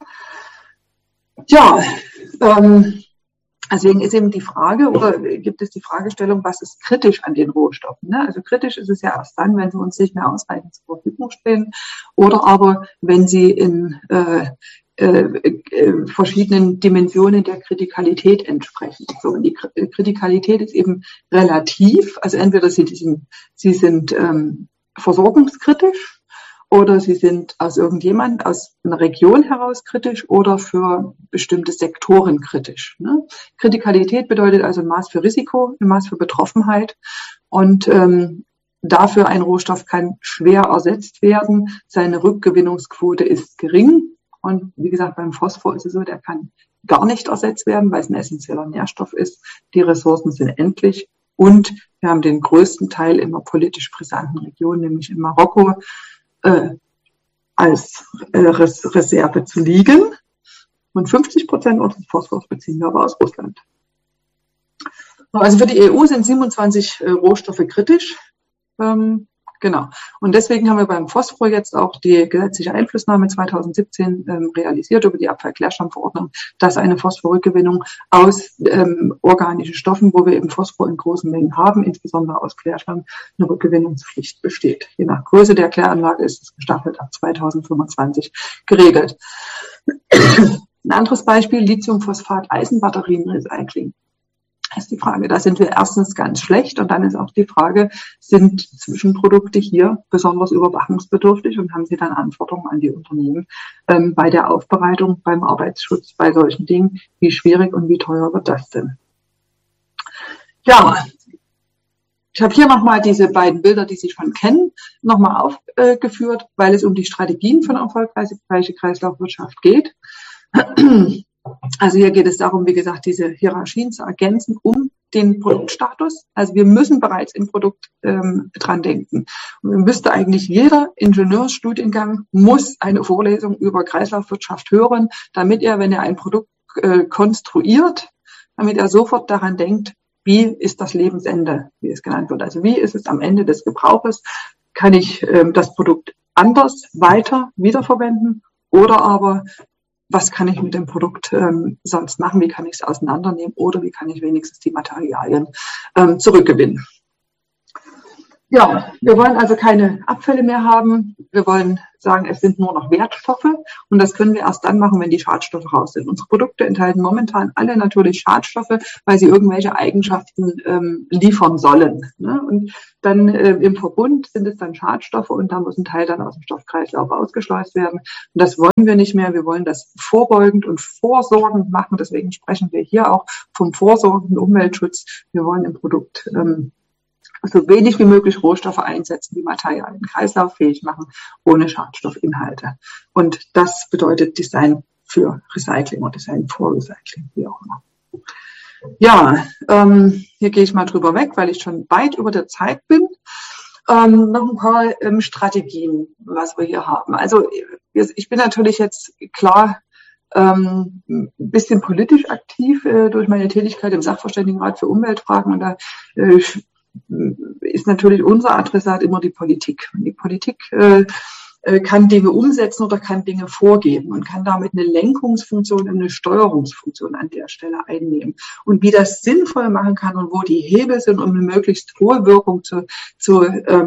Ja, deswegen ist eben die Frage, oder gibt es die Fragestellung, was ist kritisch an den Rohstoffen? Ne? Also kritisch ist es ja erst dann, wenn sie uns nicht mehr ausreichend zur Verfügung stehen oder aber wenn sie in verschiedenen Dimensionen der Kritikalität entsprechen. So, und die Kritikalität ist eben relativ, also entweder sie sind versorgungskritisch oder sie sind aus einer Region heraus kritisch oder für bestimmte Sektoren kritisch. Ne? Kritikalität bedeutet also ein Maß für Risiko, ein Maß für Betroffenheit und dafür ein Rohstoff kann schwer ersetzt werden. Seine Rückgewinnungsquote ist gering. Und wie gesagt, beim Phosphor ist es so, der kann gar nicht ersetzt werden, weil es ein essentieller Nährstoff ist. Die Ressourcen sind endlich. Und wir haben den größten Teil in einer politisch brisanten Region, nämlich in Marokko, als Reserve zu liegen. Und 50% unseres Phosphors beziehen wir aber aus Russland. Also für die EU sind 27 Rohstoffe kritisch. Genau. Und deswegen haben wir beim Phosphor jetzt auch die gesetzliche Einflussnahme 2017 realisiert über die Abfallklärschlammverordnung, dass eine Phosphorrückgewinnung aus organischen Stoffen, wo wir eben Phosphor in großen Mengen haben, insbesondere aus Klärschlamm, eine Rückgewinnungspflicht besteht. Je nach Größe der Kläranlage ist es gestaffelt ab 2025 geregelt. Ein anderes Beispiel, Lithiumphosphat-Eisenbatterien-Recycling. Das ist die Frage, da sind wir erstens ganz schlecht und dann ist auch die Frage, sind Zwischenprodukte hier besonders überwachungsbedürftig und haben sie dann Anforderungen an die Unternehmen bei der Aufbereitung, beim Arbeitsschutz, bei solchen Dingen, wie schwierig und wie teuer wird das denn? Ja, ich habe hier nochmal diese beiden Bilder, die Sie schon kennen, nochmal aufgeführt, weil es um die Strategien von erfolgreicher Kreislaufwirtschaft geht. Also hier geht es darum, wie gesagt, diese Hierarchien zu ergänzen um den Produktstatus. Also wir müssen bereits im Produkt dran denken. Und müsste eigentlich jeder Ingenieursstudiengang muss eine Vorlesung über Kreislaufwirtschaft hören, damit er, wenn er ein Produkt konstruiert, damit er sofort daran denkt, wie ist das Lebensende, wie es genannt wird. Also wie ist es am Ende des Gebrauches? Kann ich das Produkt anders weiter wiederverwenden oder aber was kann ich mit dem Produkt sonst machen? Wie kann ich es auseinandernehmen oder wie kann ich wenigstens die Materialien zurückgewinnen? Ja, wir wollen also keine Abfälle mehr haben. Wir wollen sagen, es sind nur noch Wertstoffe und das können wir erst dann machen, wenn die Schadstoffe raus sind. Unsere Produkte enthalten momentan alle natürlich Schadstoffe, weil sie irgendwelche Eigenschaften liefern sollen. Ne? Und dann im Verbund sind es dann Schadstoffe und da muss ein Teil dann aus dem Stoffkreislauf ausgeschleust werden. Und das wollen wir nicht mehr. Wir wollen das vorbeugend und vorsorgend machen. Deswegen sprechen wir hier auch vom vorsorgenden Umweltschutz. Wir wollen im Produkt so wenig wie möglich Rohstoffe einsetzen, die Materialien kreislauffähig machen, ohne Schadstoffinhalte. Und das bedeutet Design für Recycling oder Design for Recycling, wie auch immer. Ja, hier gehe ich mal drüber weg, weil ich schon weit über der Zeit bin. Noch ein paar Strategien, was wir hier haben. Also ich bin natürlich jetzt klar ein bisschen politisch aktiv durch meine Tätigkeit im Sachverständigenrat für Umweltfragen und da ist natürlich unser Adressat immer die Politik. Die Politik kann Dinge umsetzen oder kann Dinge vorgeben und kann damit eine Lenkungsfunktion und eine Steuerungsfunktion an der Stelle einnehmen. Und wie das sinnvoll machen kann und wo die Hebel sind, um eine möglichst hohe Wirkung zu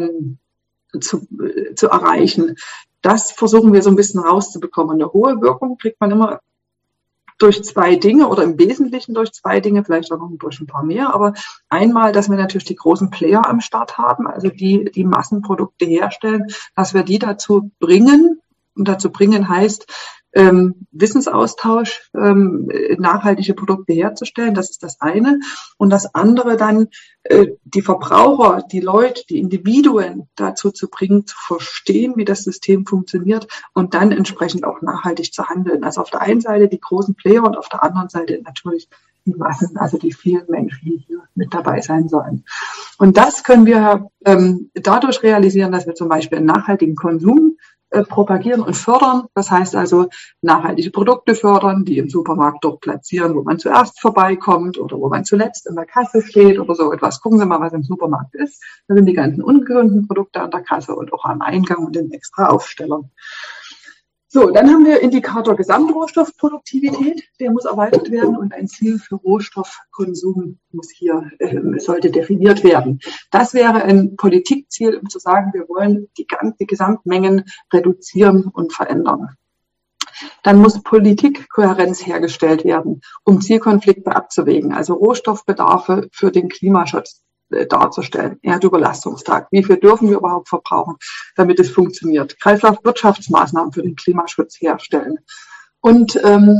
erreichen, das versuchen wir so ein bisschen rauszubekommen. Eine hohe Wirkung kriegt man immer durch zwei Dinge oder im Wesentlichen durch zwei Dinge, vielleicht auch noch durch ein paar mehr. Aber einmal, dass wir natürlich die großen Player am Start haben, also die Massenprodukte herstellen, dass wir die dazu bringen, und dazu bringen heißt, Wissensaustausch, nachhaltige Produkte herzustellen, das ist das eine. Und das andere dann, die Verbraucher, die Leute, die Individuen dazu zu bringen, zu verstehen, wie das System funktioniert und dann entsprechend auch nachhaltig zu handeln. Also auf der einen Seite die großen Player und auf der anderen Seite natürlich die Massen, also die vielen Menschen, die hier mit dabei sein sollen. Und das können wir dadurch realisieren, dass wir zum Beispiel einen nachhaltigen Konsum propagieren und fördern. Das heißt also nachhaltige Produkte fördern, die im Supermarkt dort platzieren, wo man zuerst vorbeikommt oder wo man zuletzt in der Kasse steht oder so etwas. Gucken Sie mal, was im Supermarkt ist. Da sind die ganzen ungesunden Produkte an der Kasse und auch am Eingang und in extra Aufstellern. So, dann haben wir Indikator Gesamtrohstoffproduktivität, der muss erweitert werden und ein Ziel für Rohstoffkonsum sollte definiert werden. Das wäre ein Politikziel, um zu sagen, wir wollen die Gesamtmengen reduzieren und verändern. Dann muss Politikkohärenz hergestellt werden, um Zielkonflikte abzuwägen, also Rohstoffbedarfe für den Klimaschutz darzustellen. Erdüberlastungstag. Wie viel dürfen wir überhaupt verbrauchen, damit es funktioniert? Kreislaufwirtschaftsmaßnahmen für den Klimaschutz herstellen. Und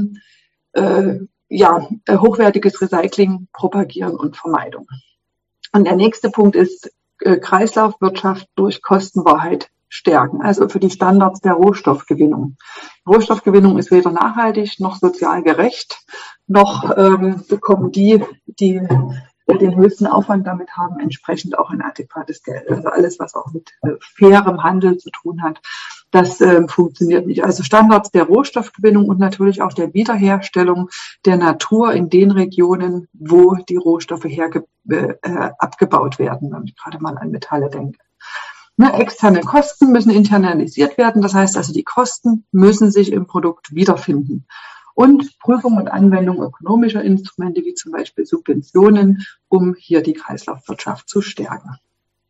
hochwertiges Recycling propagieren und Vermeidung. Und der nächste Punkt ist Kreislaufwirtschaft durch Kostenwahrheit stärken, also für die Standards der Rohstoffgewinnung. Rohstoffgewinnung ist weder nachhaltig noch sozial gerecht, noch bekommen die den höchsten Aufwand damit haben, entsprechend auch ein adäquates Geld. Also alles, was auch mit fairem Handel zu tun hat, das funktioniert nicht. Also Standards der Rohstoffgewinnung und natürlich auch der Wiederherstellung der Natur in den Regionen, wo die Rohstoffe abgebaut werden, wenn ich gerade mal an Metalle denke. Externe Kosten müssen internalisiert werden. Das heißt also, die Kosten müssen sich im Produkt wiederfinden. Und Prüfung und Anwendung ökonomischer Instrumente, wie zum Beispiel Subventionen, um hier die Kreislaufwirtschaft zu stärken.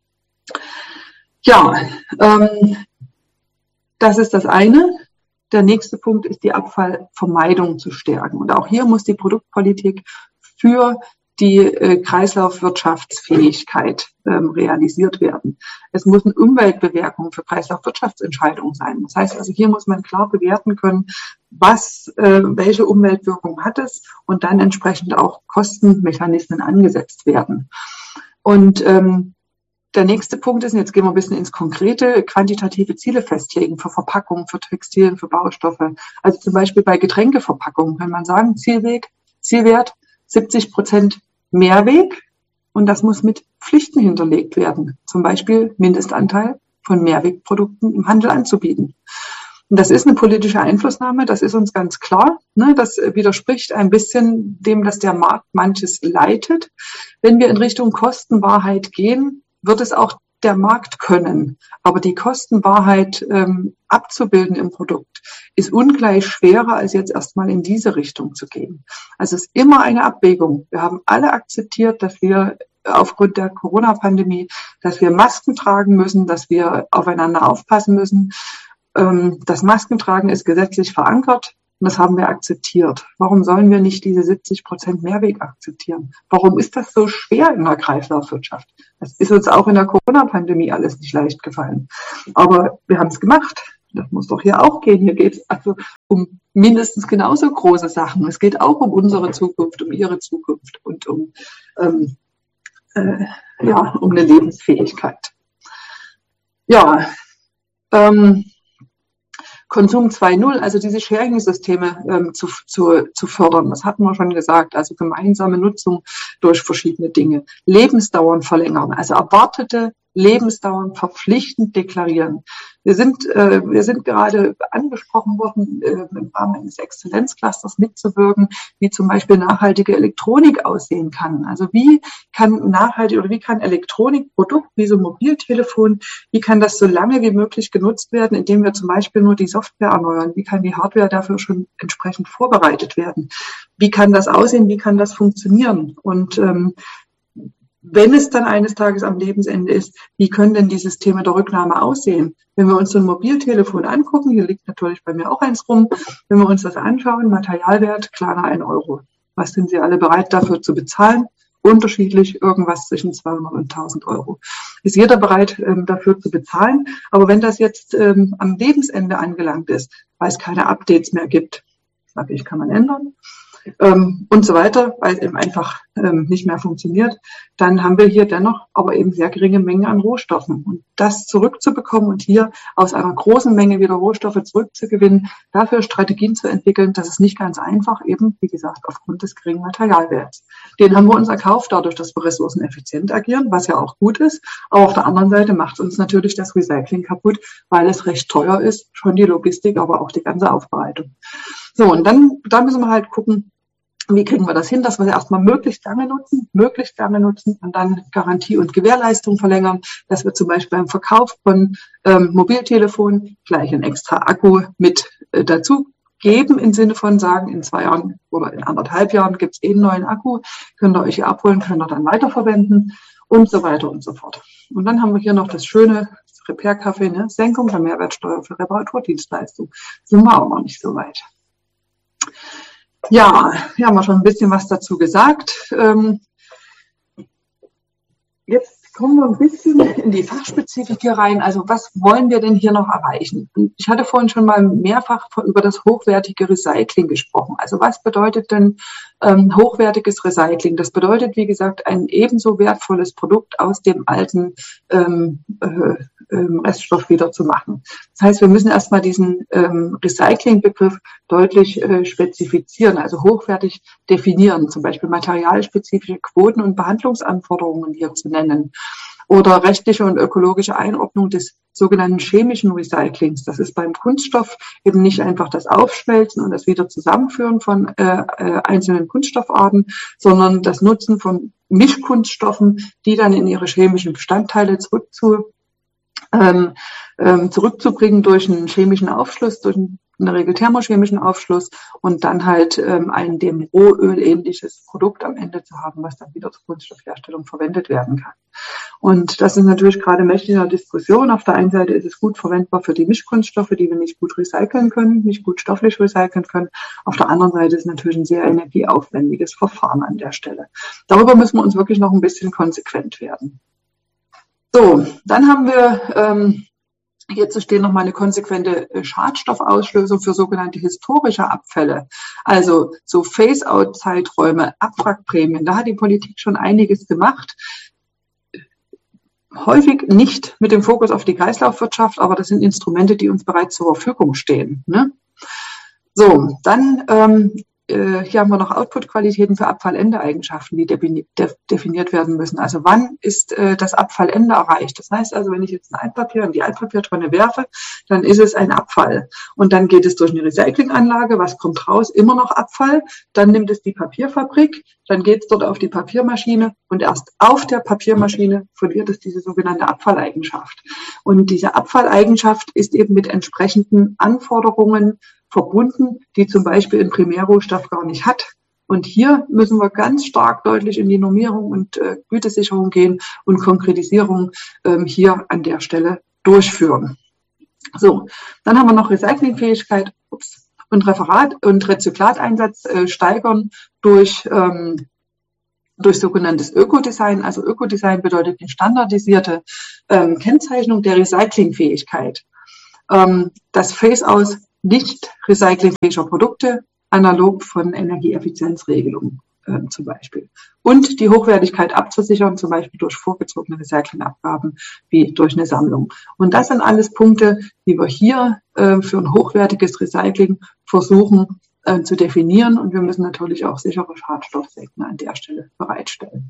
Ja, das ist das eine. Der nächste Punkt ist die Abfallvermeidung zu stärken. Und auch hier muss die Produktpolitik für die Kreislaufwirtschaftsfähigkeit realisiert werden. Es muss eine Umweltbewertung für Kreislaufwirtschaftsentscheidungen sein. Das heißt also, hier muss man klar bewerten können, welche Umweltwirkung hat es und dann entsprechend auch Kostenmechanismen angesetzt werden. Und der nächste Punkt ist, und jetzt gehen wir ein bisschen ins Konkrete, quantitative Ziele festlegen für Verpackungen, für Textilien, für Baustoffe. Also zum Beispiel bei Getränkeverpackungen kann man sagen, Zielwert 70% Mehrweg und das muss mit Pflichten hinterlegt werden. Zum Beispiel Mindestanteil von Mehrwegprodukten im Handel anzubieten. Und das ist eine politische Einflussnahme, das ist uns ganz klar. Ne? Das widerspricht ein bisschen dem, dass der Markt manches leitet. Wenn wir in Richtung Kostenwahrheit gehen, wird es auch der Markt können. Aber die Kostenwahrheit abzubilden im Produkt ist ungleich schwerer, als jetzt erstmal in diese Richtung zu gehen. Also es ist immer eine Abwägung. Wir haben alle akzeptiert, dass wir aufgrund der Corona-Pandemie, dass wir Masken tragen müssen, dass wir aufeinander aufpassen müssen. Das Maskentragen ist gesetzlich verankert und das haben wir akzeptiert. Warum sollen wir nicht diese 70% Mehrweg akzeptieren? Warum ist das so schwer in der Kreislaufwirtschaft? Das ist uns auch in der Corona-Pandemie alles nicht leicht gefallen. Aber wir haben es gemacht. Das muss doch hier auch gehen. Hier geht es also um mindestens genauso große Sachen. Es geht auch um unsere Zukunft, um Ihre Zukunft und um eine Lebensfähigkeit. Ja, Konsum 2.0, also diese Sharing-Systeme zu fördern, das hatten wir schon gesagt, also gemeinsame Nutzung durch verschiedene Dinge, Lebensdauern verlängern, also erwartete Lebensdauern verpflichtend deklarieren. Wir sind gerade angesprochen worden, im Rahmen eines Exzellenzclusters mitzuwirken, wie zum Beispiel nachhaltige Elektronik aussehen kann. Also wie kann Elektronikprodukt wie so ein Mobiltelefon, wie kann das so lange wie möglich genutzt werden, indem wir zum Beispiel nur die Software erneuern? Wie kann die Hardware dafür schon entsprechend vorbereitet werden? Wie kann das aussehen? Wie kann das funktionieren? Und wenn es dann eines Tages am Lebensende ist, wie können denn die Systeme der Rücknahme aussehen? Wenn wir uns so ein Mobiltelefon angucken, hier liegt natürlich bei mir auch eins rum, wenn wir uns das anschauen, Materialwert, kleiner 1 Euro. Was sind Sie alle bereit dafür zu bezahlen? Unterschiedlich, irgendwas zwischen 200 und 1.000 Euro. Ist jeder bereit dafür zu bezahlen? Aber wenn das jetzt am Lebensende angelangt ist, weil es keine Updates mehr gibt, sage ich, kann man ändern, und so weiter, weil es eben einfach nicht mehr funktioniert, dann haben wir hier dennoch aber eben sehr geringe Mengen an Rohstoffen. Und das zurückzubekommen und hier aus einer großen Menge wieder Rohstoffe zurückzugewinnen, dafür Strategien zu entwickeln, das ist nicht ganz einfach, eben, wie gesagt, aufgrund des geringen Materialwerts. Den haben wir uns erkauft, dadurch, dass wir ressourceneffizient agieren, was ja auch gut ist. Aber auf der anderen Seite macht uns natürlich das Recycling kaputt, weil es recht teuer ist, schon die Logistik, aber auch die ganze Aufbereitung. So, und dann müssen wir halt gucken, wie kriegen wir das hin, dass wir erstmal möglichst lange nutzen und dann Garantie und Gewährleistung verlängern, dass wir zum Beispiel beim Verkauf von Mobiltelefon gleich einen extra Akku mit dazu geben, im Sinne von sagen, in 2 Jahren oder in 1,5 Jahren gibt es einen neuen Akku, könnt ihr euch hier abholen, könnt ihr dann weiterverwenden und so weiter und so fort. Und dann haben wir hier noch das schöne Repair Café, ne? Senkung der Mehrwertsteuer für Reparaturdienstleistungen. Sind wir auch noch nicht so weit. Ja, hier haben wir schon ein bisschen was dazu gesagt. Jetzt kommen wir ein bisschen in die Fachspezifik hier rein. Also was wollen wir denn hier noch erreichen? Und ich hatte vorhin schon mal mehrfach über das hochwertige Recycling gesprochen. Also was bedeutet denn hochwertiges Recycling? Das bedeutet, wie gesagt, ein ebenso wertvolles Produkt aus dem alten Reststoff wieder zu machen. Das heißt, wir müssen erstmal diesen Recycling-Begriff deutlich spezifizieren, also hochwertig definieren, zum Beispiel materialspezifische Quoten und Behandlungsanforderungen hier zu nennen. Oder rechtliche und ökologische Einordnung des sogenannten chemischen Recyclings. Das ist beim Kunststoff eben nicht einfach das Aufschmelzen und das wieder Zusammenführen von einzelnen Kunststoffarten, sondern das Nutzen von Mischkunststoffen, die dann in ihre chemischen Bestandteile zurückzubringen durch einen chemischen Aufschluss, durch in der Regel thermochemischen Aufschluss und dann halt ein dem Rohöl ähnliches Produkt am Ende zu haben, was dann wieder zur Kunststoffherstellung verwendet werden kann. Und das ist natürlich gerade mächtig in der Diskussion. Auf der einen Seite ist es gut verwendbar für die Mischkunststoffe, die wir nicht gut recyceln können, nicht gut stofflich recyceln können. Auf der anderen Seite ist es natürlich ein sehr energieaufwendiges Verfahren an der Stelle. Darüber müssen wir uns wirklich noch ein bisschen konsequent werden. So, dann haben wir hier zu stehen nochmal eine konsequente Schadstoffauslösung für sogenannte historische Abfälle, also so Phase-out-Zeiträume, Abwrackprämien. Da hat die Politik schon einiges gemacht. Häufig nicht mit dem Fokus auf die Kreislaufwirtschaft, aber das sind Instrumente, die uns bereits zur Verfügung stehen. Ne? So, dann hier haben wir noch Output-Qualitäten für Abfallendeeigenschaften, die definiert werden müssen. Also wann ist das Abfallende erreicht? Das heißt also, wenn ich jetzt ein Altpapier in die Altpapiertonne werfe, dann ist es ein Abfall. Und dann geht es durch eine Recyclinganlage. Was kommt raus? Immer noch Abfall. Dann nimmt es die Papierfabrik, dann geht es dort auf die Papiermaschine und erst auf der Papiermaschine verliert es diese sogenannte Abfalleigenschaft. Und diese Abfalleigenschaft ist eben mit entsprechenden Anforderungen verbunden, die zum Beispiel ein Primärrohstoff gar nicht hat. Und hier müssen wir ganz stark deutlich in die Normierung und Gütesicherung gehen und Konkretisierung hier an der Stelle durchführen. So, dann haben wir noch Recyclingfähigkeit und Referat- und Rezyklateinsatz steigern durch sogenanntes Ökodesign. Also Ökodesign bedeutet eine standardisierte Kennzeichnung der Recyclingfähigkeit. Das Phase-out nicht recyclingfähiger Produkte, analog von Energieeffizienzregelungen zum Beispiel. Und die Hochwertigkeit abzusichern, zum Beispiel durch vorgezogene Recyclingabgaben wie durch eine Sammlung. Und das sind alles Punkte, die wir hier für ein hochwertiges Recycling versuchen zu definieren. Und wir müssen natürlich auch sichere Schadstoffsenken an der Stelle bereitstellen.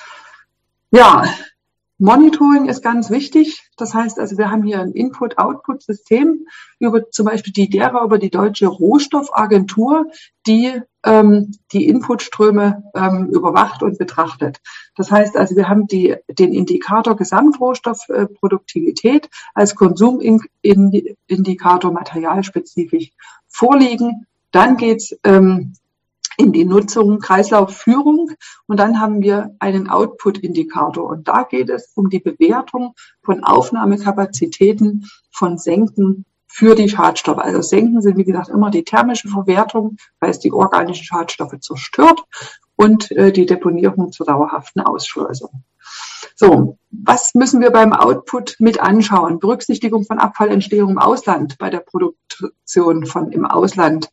Ja, Monitoring ist ganz wichtig. Das heißt also, wir haben hier ein Input-Output-System über zum Beispiel die Deutsche Rohstoffagentur, die die Inputströme überwacht und betrachtet. Das heißt also, wir haben den Indikator Gesamtrohstoffproduktivität als Konsumindikator materialspezifisch vorliegen. Dann geht's in die Nutzung, Kreislaufführung und dann haben wir einen Output-Indikator und da geht es um die Bewertung von Aufnahmekapazitäten von Senken für die Schadstoffe. Also Senken sind, wie gesagt, immer die thermische Verwertung, weil es die organischen Schadstoffe zerstört und die Deponierung zur dauerhaften Ausschleusung. So, was müssen wir beim Output mit anschauen? Berücksichtigung von Abfallentstehung im Ausland, bei der Produktion von im Ausland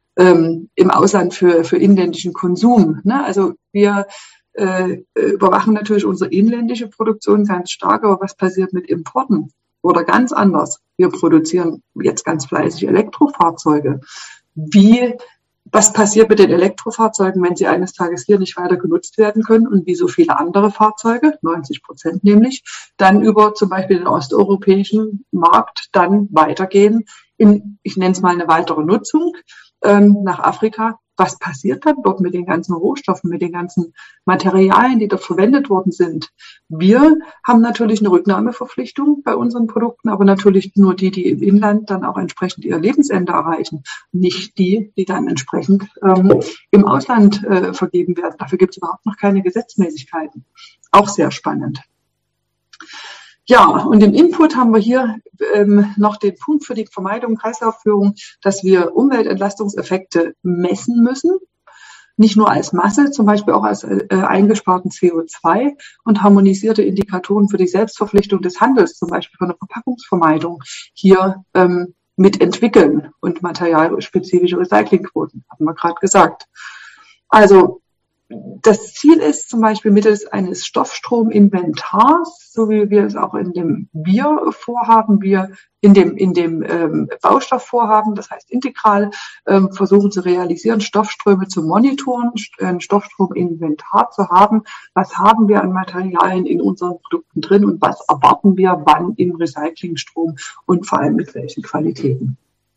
für inländischen Konsum. Ne? Also wir überwachen natürlich unsere inländische Produktion ganz stark, aber was passiert mit Importen? Oder ganz anders, wir produzieren jetzt ganz fleißig Elektrofahrzeuge. Was passiert mit den Elektrofahrzeugen, wenn sie eines Tages hier nicht weiter genutzt werden können und wie so viele andere Fahrzeuge, 90% nämlich, dann über zum Beispiel den osteuropäischen Markt dann weitergehen ich nenne es mal eine weitere Nutzung, nach Afrika. Was passiert dann dort mit den ganzen Rohstoffen, mit den ganzen Materialien, die dort verwendet worden sind? Wir haben natürlich eine Rücknahmeverpflichtung bei unseren Produkten, aber natürlich nur die im Inland dann auch entsprechend ihr Lebensende erreichen, nicht die dann entsprechend im Ausland vergeben werden. Dafür gibt es überhaupt noch keine Gesetzmäßigkeiten. Auch sehr spannend. Ja, und im Input haben wir hier noch den Punkt für die Vermeidung Kreislaufführung, dass wir Umweltentlastungseffekte messen müssen, nicht nur als Masse, zum Beispiel auch als eingesparten CO2 und harmonisierte Indikatoren für die Selbstverpflichtung des Handels, zum Beispiel für eine Verpackungsvermeidung, hier mitentwickeln und materialspezifische Recyclingquoten, hatten wir gerade gesagt. Also das Ziel ist zum Beispiel mittels eines Stoffstrominventars, so wie wir es auch in dem Wir-Vorhaben, in dem Baustoffvorhaben, das heißt integral, versuchen zu realisieren, Stoffströme zu monitoren, ein Stoffstrominventar zu haben. Was haben wir an Materialien in unseren Produkten drin und was erwarten wir wann im Recyclingstrom und vor allem mit welchen Qualitäten?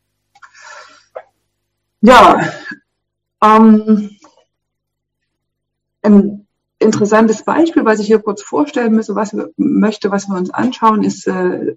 Ja, ein interessantes Beispiel, was ich hier kurz vorstellen möchte, was wir uns anschauen, ist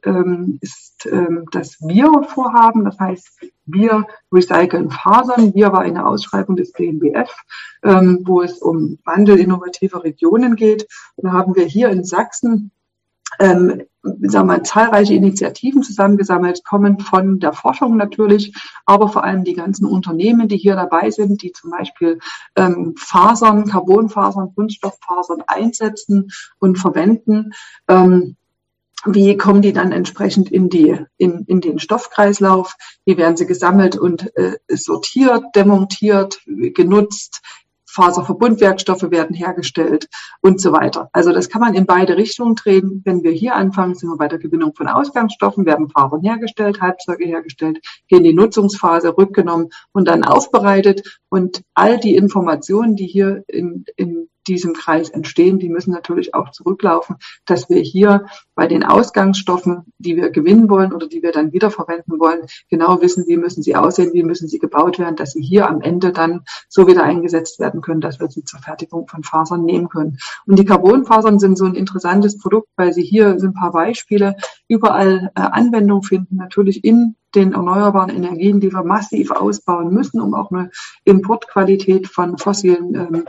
das Wir-Vorhaben. Das heißt, wir recyceln Fasern. Wir war eine Ausschreibung des BMBF, wo es um Wandel innovativer Regionen geht. Und da haben wir hier in Sachsen zahlreiche Initiativen zusammengesammelt, kommen von der Forschung natürlich, aber vor allem die ganzen Unternehmen, die hier dabei sind, die zum Beispiel Fasern, Carbonfasern, Kunststofffasern einsetzen und verwenden. Wie kommen die dann entsprechend in den Stoffkreislauf? Wie werden sie gesammelt und sortiert, demontiert, genutzt? Faserverbundwerkstoffe werden hergestellt und so weiter. Also das kann man in beide Richtungen drehen. Wenn wir hier anfangen, sind wir bei der Gewinnung von Ausgangsstoffen, werden Fasern hergestellt, Halbzeuge hergestellt, gehen in die Nutzungsphase, rückgenommen und dann aufbereitet. Und all die Informationen, die hier in diesem Kreis entstehen, die müssen natürlich auch zurücklaufen, dass wir hier bei den Ausgangsstoffen, die wir gewinnen wollen oder die wir dann wiederverwenden wollen, genau wissen, wie müssen sie aussehen, wie müssen sie gebaut werden, dass sie hier am Ende dann so wieder eingesetzt werden können, dass wir sie zur Fertigung von Fasern nehmen können. Und die Carbonfasern sind so ein interessantes Produkt, weil sie hier sind ein paar Beispiele, überall Anwendung finden, natürlich in den erneuerbaren Energien, die wir massiv ausbauen müssen, um auch eine Importqualität von fossilen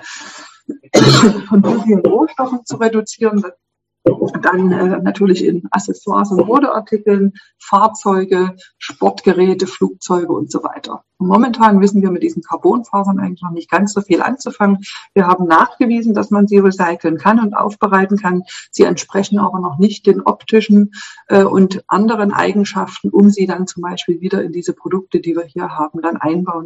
Rohstoffen zu reduzieren. Dann natürlich in Accessoires und Modeartikeln, Fahrzeuge, Sportgeräte, Flugzeuge und so weiter. Und momentan wissen wir mit diesen Carbonfasern eigentlich noch nicht ganz so viel anzufangen. Wir haben nachgewiesen, dass man sie recyceln kann und aufbereiten kann. Sie entsprechen aber noch nicht den optischen und anderen Eigenschaften, um sie dann zum Beispiel wieder in diese Produkte, die wir hier haben, dann einbauen